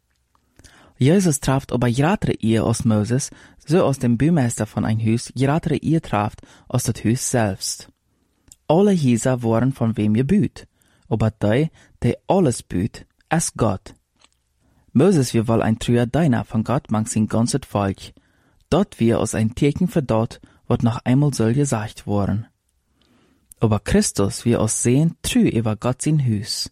Jesus traft aber gratere ihr aus Moses, so aus dem Bürgermeister von ein Haus gratere ihr traft aus das Haus selbst. Alle Häuser waren von wem gebüht, aber die alles büht, ist Gott. Moses wir wohl ein treuer Diener von Gott mang sein ganzes Volk. Dort wir aus ein Teken für dort, wat noch einmal soll gesagt worden. Aber Christus wir aus sehen treu über Gott sein Haus.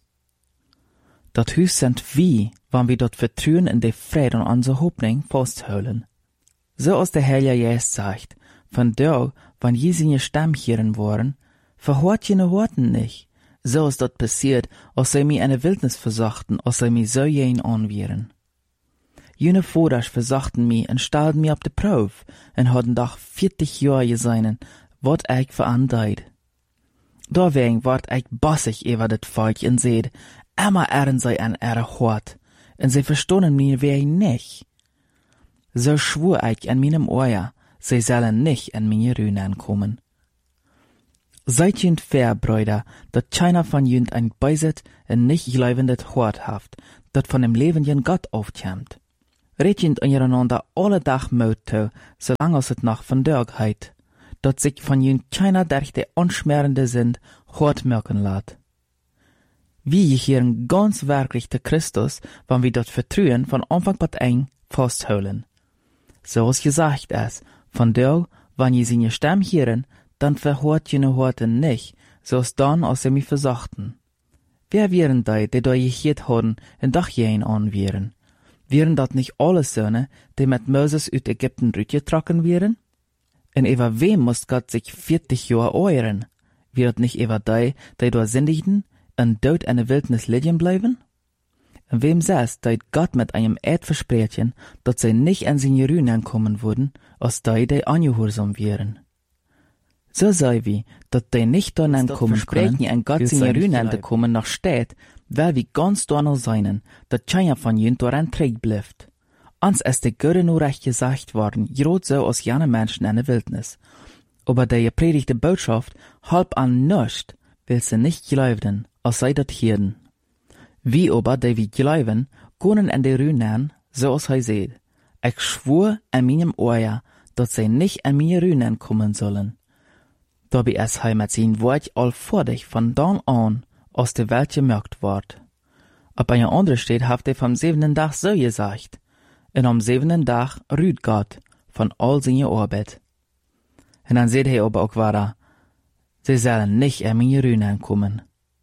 Dat Haus sind wie, wann wir dort vertrauen in die Frieden und unsere Hoffnung festhalten. So als der Heilige Geist sagt, von da, wann je seine Stamm hören waren, verhört jene Worten nicht. So ist dort passiert, als sie mir eine Wildnis versachten, als sie mir so jen anwieren. Jene Voders versachten mir und stellten mir auf die Probe und hatten doch 40 Jahre geseinen, wat ich verandeit. Dawein ward ich bossig über das Volk und seht, immer ehren sie an ihre Hort, und sie verstonden mir wer nicht. So schwur ich an meinem Ohr, sie sollen nicht an meine Rühnen kommen. Seid jünd fair, Brüder, dat keiner von jünd ein Beiset en nicht gläubendet Hort haft, dat von dem lebenden Gott aufkämmt. Red jünd untereinander alle Tag Mut zu, solange es noch von Dörg heit, dat sich von jünd keiner durch die unschmerende sind, Hort merken lat. Wie hier ganz wirklich der Christus, wann wir dort vertrauen, von Anfang bis eng festholen. So ist gesagt es, von Dörg, wann je seine Stimme hören, dann verhört jene Horten nicht, so ist dann, als sie mich versachten. Wer wären die da gehört haben, en Dach jen an wären? Wären dat nicht alle Söhne, die mit Moses uit Ägypten rütgetragen wären? En über wem muss Gott sich 40 Jahre euren? Wäret nicht über die da sündigten, en dood in der Wildnis liegen bleiben? En wem saß, Gott mit einem Eid versprechen, dat sie nicht in seine Ruinen kommen würden, als die angehorsam wären? So sei wie, dat die nicht daran kommen können, in Gott seine Ruinen zu kommen, noch steht, weil wir ganz donner seinen, dat keiner von jünd daran trägt bleibt. Ans ist die Göre nur recht gesagt worden, grad so als jene Menschen in der Wildnis. Aber der gepredigte Botschaft halb an nischt, will sie nicht glauben, als sei dat Hirden. Wie aber, die wir glauben, können in die Ruinen, so als er seht. Ich schwur an meinem Ohr, dat sie nicht in meine Ruinen kommen sollen. Dabei ist er mit seinem Wort allvordig von dann an aus der Welt gemerkt ward. Ab einer anderen steht, haft er vom 7. Tag so gesagt. Und am 7. Tag ruht Gott von all seiner Arbeit. Und dann seht er aber auch weiter, sie sollen nicht in meine Ruinen kommen.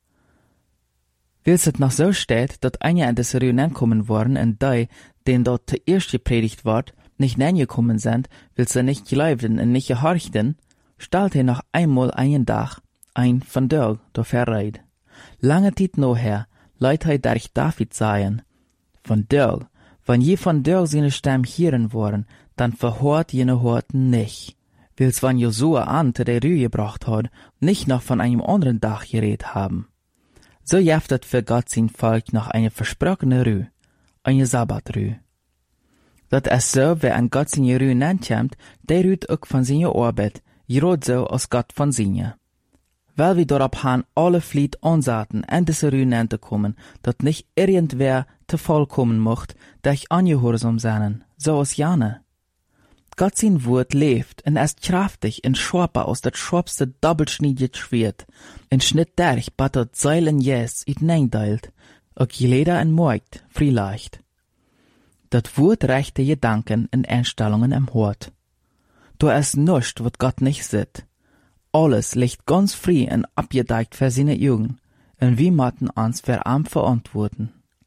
Weil es noch so steht, dass einer in diese Ruinen kommen worden und die, denen dort zuerst gepredigt ward, nicht hineingekommen sind, weil sie nicht glaubten und nicht gehorchten, stellt er noch einmal einen Tag ein von Dörg da verreit. Lange Zeit nachher leidt er durch David sagen, von Dörg, wenn je von Dörg seine Stimme hören wollen, dann verhört jene Horten nicht. Weil's wann Josua an zu der Rühe gebracht hat, nicht noch von einem anderen Tag geredet haben. So jaftet für Gott sein Volk noch eine versprochene Rühe, eine Sabbatrühe. Dat ist so, wer an Gott seine Rühe nennt, der rüht auch von seiner Arbeit, grad so als Gott von seiner. Weil wir darauf haben, alle Flied ansaten, in diese Rühe zu kommen, dat nicht irgendwer zu vollkommen mocht, durch angehorsam sein, so als Jane. Gott sein Wort lebt und ist kraftig und scharper aus das scharfste doppelschneidige Schwert, und schnitt durch, bat dat Seilen jes uitneindeilt, auch jeder en Markt, vielleicht. Dat Wort rechte Gedanken und Einstellungen im Hort. Da ist nichts, wat Gott nicht sieht. Alles liegt ganz frei und abgedeckt für seine Augen, und wir matten uns für am verantworten.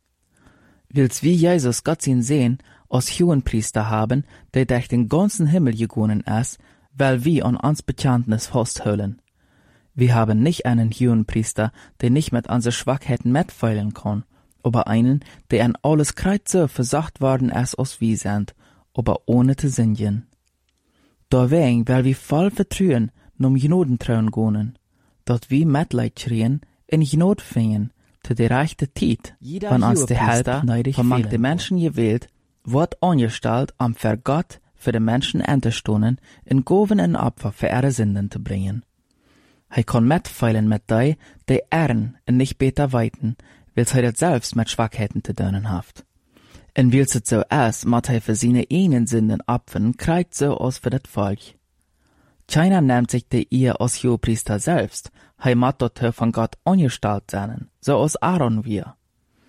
Will's wie Jesus Gott sein sehen, als Hohenpriester haben, der durch den ganzen Himmel gegangen ist, weil wir an uns Bekenntnis festhalten. Wir haben nicht einen Hohenpriester, der nicht mit unseren Schwachheiten mitfeilen kann, aber einen, der an alles Kreuz so versagt worden ist, als wir sind, aber ohne zu sündigen. Deswegen, weil wir voll vertrauen, um Gnoden trauen gehen, dort wir Mitleid schreien, in Gnod fingen, zu der rechten Zeit, wenn uns der Helfer von den Menschen gewählt, wird angestellt, um für Gott, für die Menschen einzustunden, in Goven und Opfer für ihre Sünden zu bringen. Er kann mitfeilen mit die ehren und nicht besser weiten, weil er das selbst mit Schwachheiten zu tun hat. Und weil es so ist, muss er für seine eigenen Sünden opfern, kriegt so aus für das Volk. Keiner nimmt sich die Ehe als Hohepriester selbst, er muss dort von Gott angestellt sein, so als Aaron wir.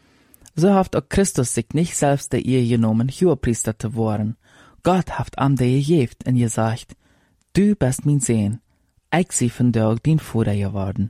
So hat auch Christus sich nicht selbst der Ehe genommen, Hohepriester zu werden. Gott hat ihm die gegeben und gesagt, du bist mein Sohn, ich sie von dir dein Vater geworden.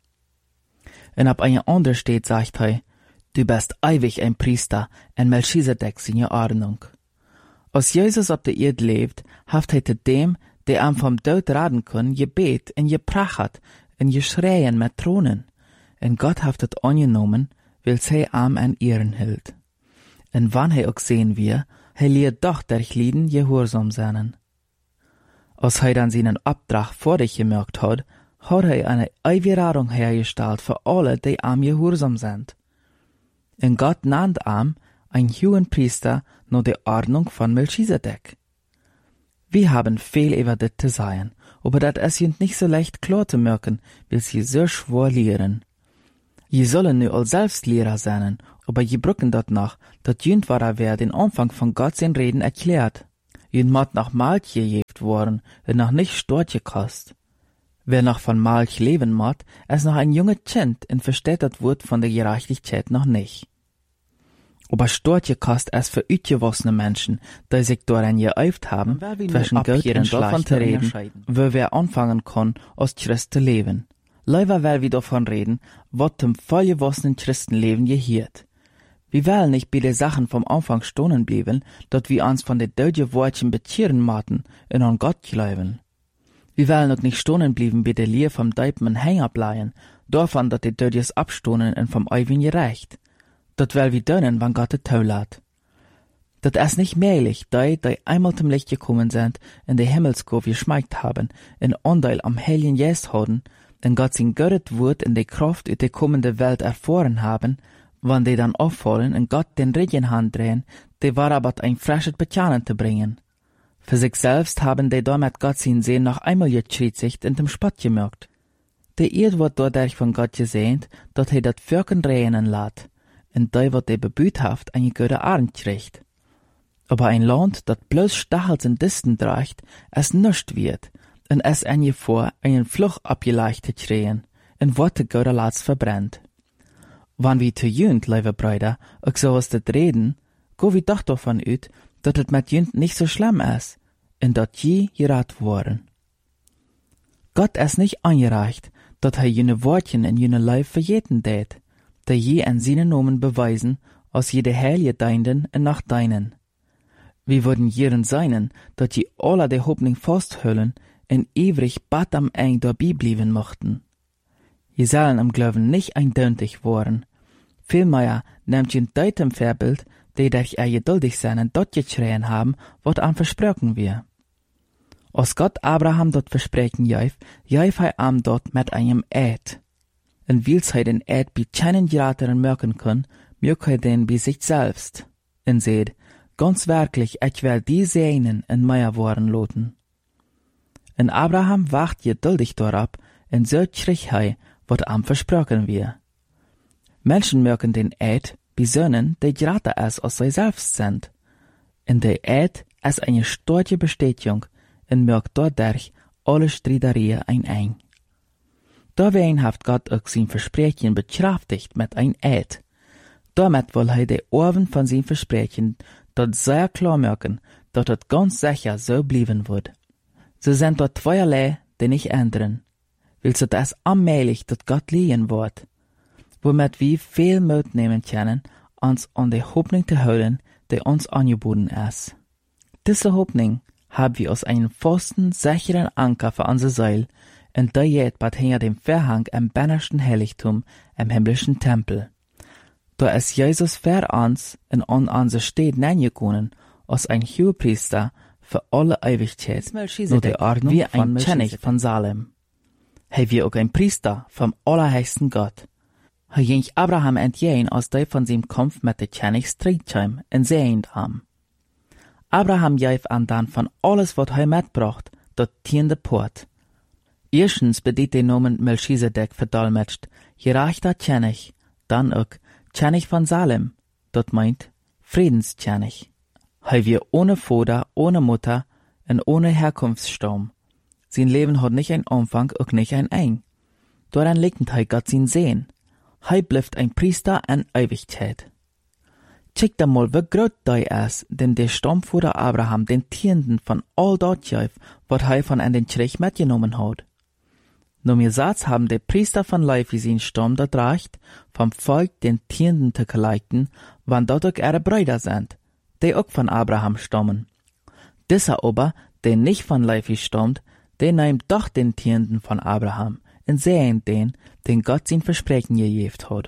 Und ab einer anderen steht, sagt er, du bist ewig ein Priester, in Melchisedek seine Ordnung. Als Jesus auf der Erde lebt, hat er zu dem, der ihm vom Tod raten kann, gebet und geprachet und geschreien mit Thronen. Und Gott hat es angenommen, weil sie ihm an Ehren hält. Und wann er auch sehen wir, er lehrt doch durch Lieden gehorsam sein. Als er dann seinen Auftrag vor sich gemerkt hat er eine ewige Rettung hergestellt für alle, die ihm gehorsam sind. Und Gott nannt ihm ein Hohenpriester nach der Ordnung von Melchisedek. Wir haben viel über das zu sagen, aber das ist jünd nicht so leicht klar zu merken, weil sie so schwer lehren. Je sollen nu all selbst Lehrer sein, aber je brücken dort nach, dat jünd war wer den Anfang von Gott sein Reden erklärt. Jünd mat nach Malch gejeft worden, und noch nicht Storche kost. Wer noch von Malch leben mat, ist noch ein junge Kind und versteht das Wort von der Gerechtigkeit noch nicht. Aber Storche kost es für utgewossene Menschen, die sich daran geäuft haben, zwischen Gott und davon zu reden, wo wer anfangen kann, als Christ zu leben. Leider will wir davon reden, was zum vollgewossenen Christenleben gehiert. Wir wollen nicht bei den Sachen vom Anfang stohnen bleiben, dass wir uns von den deutschen Wortchen bekehren maten und an Gott glauben. Wir wollen auch nicht stohnen bleiben bei der Lehre vom Deipen Hänger bleiben, davon, dass die Deutsches abstohnen und vom Eiwin gerecht. Dat will wir dönnen, wann Gott es zulässt. Dat ist nicht möglich, die einmal zum Licht gekommen sind, in die Himmelskurve geschmeckt haben, in Anteil am Heiligen Geist haben, und Gott sein Göttet Wort in die Kraft in die kommende Welt erfahren haben, wann die dann auffallen und Gott den Regen handrehen, die war aber ein frisches Bekennen zu bringen. Für sich selbst haben die damit Gott sein Sehen noch einmal geschritzigt und dem Spott gemerkt. Die Erde wird dadurch von Gott gesehnt, dass dat Völken regnen lässt, und die wird die bebüthaft eine gute Arend kriegt. Aber ein Land, dat bloß Stachels und Disten trägt, es nischt wird, und es eine vor, einen Fluch abgeleichtet kriegen, und Worte gute Latz verbrennt. Wann wir zu jünd, liebe Brüder, auch so was dat reden, go wir doch davon ut, dat het mit jünd nicht so schlimm ist, und dat je gerat worden. Gott ist nicht angereicht, dat jene Wortchen in jene Leib verjeten tät, der je an seinen Namen beweisen, aus jede Heilige deinden und nach deinen. Wir würden jeren seinen, dat je alle der Hoffnung festhüllen und ewig bad am Eng dabei bleiben mochten. Je sollen am Glauben nicht eindeutig worden. Vielmehr nehmt je deitem Vorbild, die durch geduldig sein und dort geschrien haben, wat an versprochen wir. Als Gott Abraham dort versprechen jäuf er am dort mit einem Eid. Und weil er den Eid bei keinen Gerateren merken kann, mögt er den bei sich selbst. Und seht, ganz wirklich, ich will die Sehnen in mir worden loten. Und Abraham wacht geduldig darauf, und so kriegt er, wat am versprochen wir. Menschen mögen den Eid besönnen, die gerater es als sie selbst sind. Und der Eid ist eine starke Bestätigung und mögt dadurch alle Streitereien ein. Dawein hat Gott auch sein Versprechen bekraftigt mit ein Eid. Damit will er die Ohren von sein Versprechen dort sehr klar merken, dass es ganz sicher so bleiben wird. So sind dort zweierlei, die nicht ändern. Weil so das allmählich dass Gott liegen wird, womit wir viel Mut nehmen können, uns an die Hoffnung zu halten, die uns angeboten ist. Diese Hoffnung haben wir aus einem festen, sicheren Anker für unsere Seele, und der geht bald hinter dem Vorhang im bennersten Heiligtum, im himmlischen Tempel. Da ist Jesus für uns und an unsere Städte hineingegangen, als ein Hohepriester für alle Ewigkeit, nur der Ordnung wie ein König von Salem. Er wie auch ein Priester vom allerhöchsten Gott. Er ging Abraham entgegen, als der von seinem Kampf mit der König Streitscheim und sehend haben. Abraham gab an dann von alles, was er mitbracht, dort tiende Port. Erstens bedient den Namen Melchisedek verdolmetscht, gerechter König, dann auch König von Salem, dort meint Friedenskönig. Er wir ohne Vater, ohne Mutter und ohne Herkunftsstamm. Sein Leben hat nicht einen Anfang und nicht ein Ende. Daran liegt Gott sein Sehen. Er bleibt ein Priester an Ewigkeit. Check da mal, wie groß der ist, denn der Stammvater Abraham den Tienden von all dort gab, was er von an den Kirch mitgenommen hat. Nur mir Satz haben die Priester von Levi sein Stamm dort reicht, vom Volk den Tienden zu geleiten, wann dort auch ihre Brüder sind, die auch von Abraham stammen. Dieser aber, der nicht von Levi stammt, der nimmt doch den Tienden von Abraham und sehen den Gott sein Versprechen gegeben hat.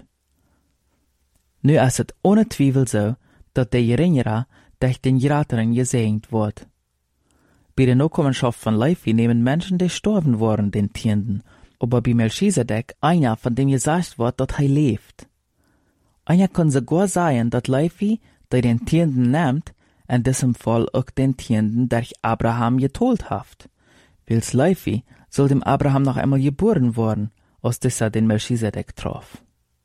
Nu ist es ohne Zweifel so, dass der Geringere durch den Gerateren gesegnet wird. Bei der Nachkommenschaft von Levi nehmen Menschen, die gestorben waren, den Tienden, aber bei Melchisedek einer, von dem gesagt wird, dass er lebt. Einer kann sogar sagen, dass Levi, der den Tienden nimmt, in diesem Fall auch den Tienden, der Abraham getold haft. Wils Leifi soll dem Abraham noch einmal geboren worden, aus dieser den Melchisedek traf.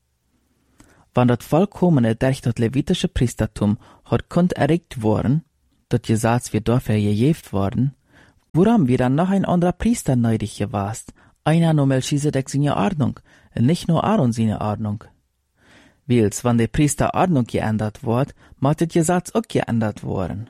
Wann dat vollkommene durch das levitische Priestertum hat kund erregt worden, dat Gesetz wird dafür gejeft worden, woran wir dann noch ein anderer Priester neidig gewast, einer nur Melchisedek seine Ordnung, und nicht nur Aaron seine Ordnung. Wils, wann der Priester Ordnung geändert wird, mag das Gesetz auch geändert worden.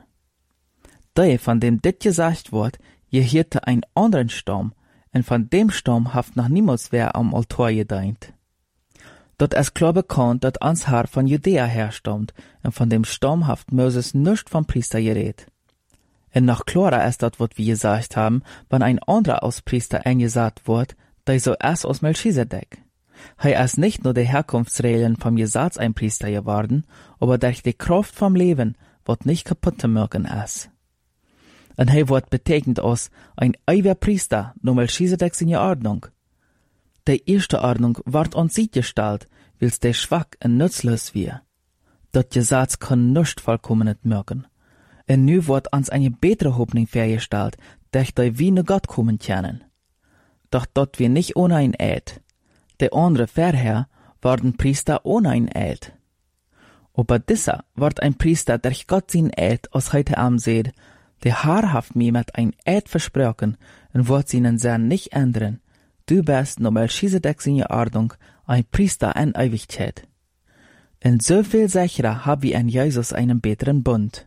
Da von dem dit gesagt wird, gehörte ein anderen Stamm, und von dem Stamm haft noch niemals wer am Altar gedient. Dort ist klar bekannt, dass ans Haar von Judäa herstammt, und von dem Stamm haft Moses nicht vom Priester geredet. Und noch klarer ist das, was wir gesagt haben, wenn ein anderer als Priester eingesagt wird, der so erst aus Melchisedek. Er ist nicht nur die Herkunftsregeln vom Gesetz ein Priester geworden, aber durch die Kraft vom Leben, was nicht kaputt zu machen ist. Und wird betekent als ein ewiger Priester, nur Melchisedek seine Ordnung. Die erste Ordnung ward uns gestellt, wils der schwach und nutzlos wir. Das Gesetz kann nicht vollkommen machen. Und nu wird uns eine bessere Hoffnung vorgestellt, durch die wir ne Gott kommen können. Doch dort wir nicht ohne ein Eid. Der andere vorher waren Priester ohne ein Eid. Aber dieser wird ein Priester durch Gott sein Eid aus heute Abend seht, der haarhaft mir mit ein Eid versprochen und wird seinen Sinn nicht ändern. Du bist nur Melchisedek seine Ordnung, ein Priester in Ewigkeit. Und so viel sicherer hab wir in Jesus einen besseren Bund.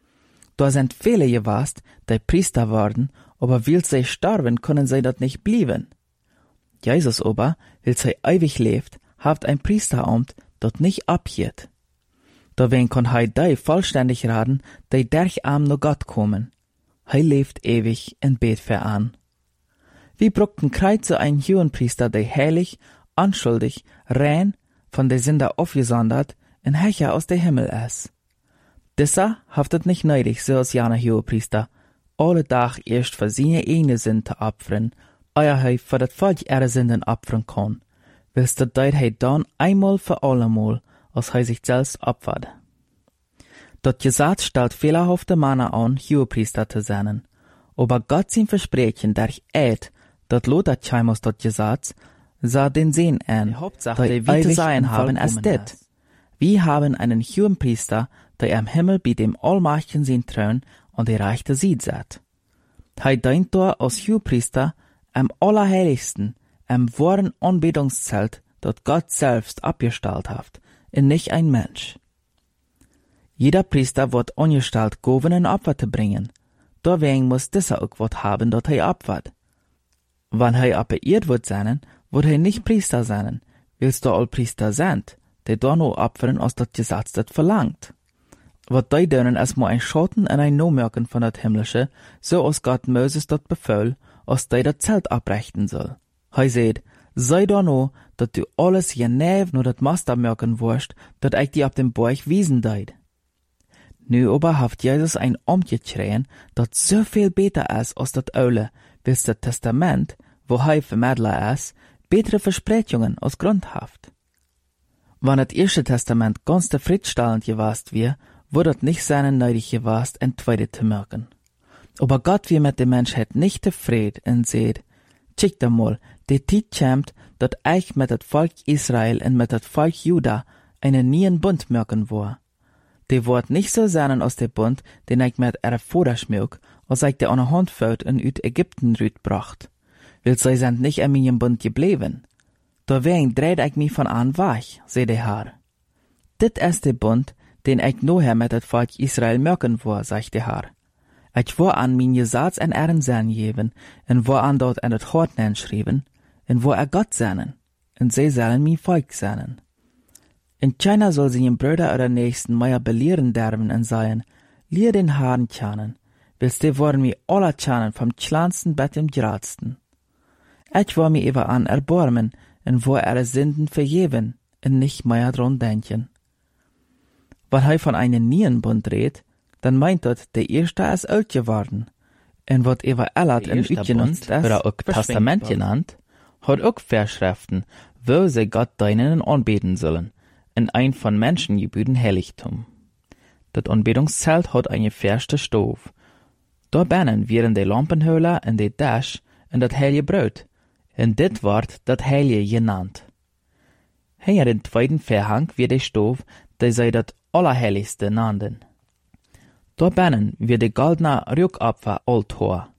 Da sind viele gewast, die Priester worden, aber will sie sterben, können sie dort nicht blieben. Jesus aber, will sie ewig lebt, habt ein Priesteramt, dort nicht abgeht. Dawen kann die vollständig raten, die durch nur Gott kommen. Lebt ewig und bet für an. Wir brauchten Kreuze ein Hohenpriester, der heilig, unschuldig, rein, von der Sünder aufgesondert, und Herrscher aus der Himmel ist. Dieser haftet nicht neidig, so als jener Hohenpriester, alle Tag erst für seine eigene Sünden zu opfern, euer für das Volk ihre Sünden opfern kann, willst du deit dann einmal für allemal, als sich selbst opfert. Das Gesetz stellt fehlerhafte Männer an, Hohenpriester zu sein, aber Gott sein Versprechen durch Eid, dat lodert scheimos dat Gesetz, sah den Sinn an, die Hauptsache, die wir zu sein haben, ist dit. Wir haben einen Hohenpriester, der im Himmel bei dem Allmächtigen sein Thron und die rechte Sied sitzt. Dient dort als Hohenpriester am Allerheiligsten, am wahren Anbetungszelt, dat Gott selbst abgestellt hat, und nicht ein Mensch. Jeder Priester wird angestellt, Goven und Opfer zu bringen. Deswegen muss dieser auch was haben, dat opfert. Wenn appelliert wird sein, wird nicht Priester sein, willst du all Priester sind, die da nur opfern, als das Gesetz das verlangt. Was die dürfen, ist nur ein Schatten und ein No-Merken von das Himmlische, so als Gott Moses das befahl, als die das Zelt abrichten soll. Seht, sei da nur, dass du alles genau nur das Master merken wirst, dat ich dir auf dem Berg wiesen deid. Nu aber haft Jesus ein umgeschrien, dat so viel besser ist als das Aule, bis das Testament, wo Vermittler ist, bessere Versprechungen als Grund haft. Wenn das erste Testament ganz zufriedenstellend gewast wir, wurde das nicht seinen neidig gewast, ein zweite zu merken. Aber Gott wir mit der Menschheit nicht zufrieden und seht, schickt einmal, die Zeit kommt, dat ich mit das Volk Israel und mit das Volk Juda einen neuen Bund merken war. Die wird nicht so sein aus der Bund, den ich mit ihrer Vater schmück, als ich der an der Hand fällt und uit Ägypten rütbracht. Will sie sind nicht in meinem Bund geblieben. Deswegen dreht ich mich von an weg, sei der Herr. Dit ist der Bund, den ich nachher mit das Volk Israel merken war, sagt der Herr. Ich war an mein Gesetz en ihren Sinn geben, und war an dort an das Hort schrieben, und war Gott seinen, und sie sollen mein Volk seinen. In China soll sie ihren Brüder oder Nächsten mehr belehren derben und sagen, lehr den Herrn kennen, willst die wollen mir alle kennen, vom kleinsten bis zum größten. Ich war mir über an erbarmen, und war ihre Sünden vergeben, und nicht mehr dran denken. Wenn von einem neuen Bund redet, dann meint das, der erste ist alt geworden. Und was über Ellat in genutzt ist, oder auch Testament genannt, hat auch Verschriften, wo sie Gott deinen anbeten sollen, in ein von Menschen gebührten Heiligtum. Dat aanbidingszelt had een verste stoof. Daarbinnen waren de lampenholen en de dash en dat heilige brood. En dit wordt dat heilige genaamd. Hier in tweeden verhang weer de stoof, die zij dat allerheiligste naamden. Daarbinnen weer de goldene Rückopfer-Altar.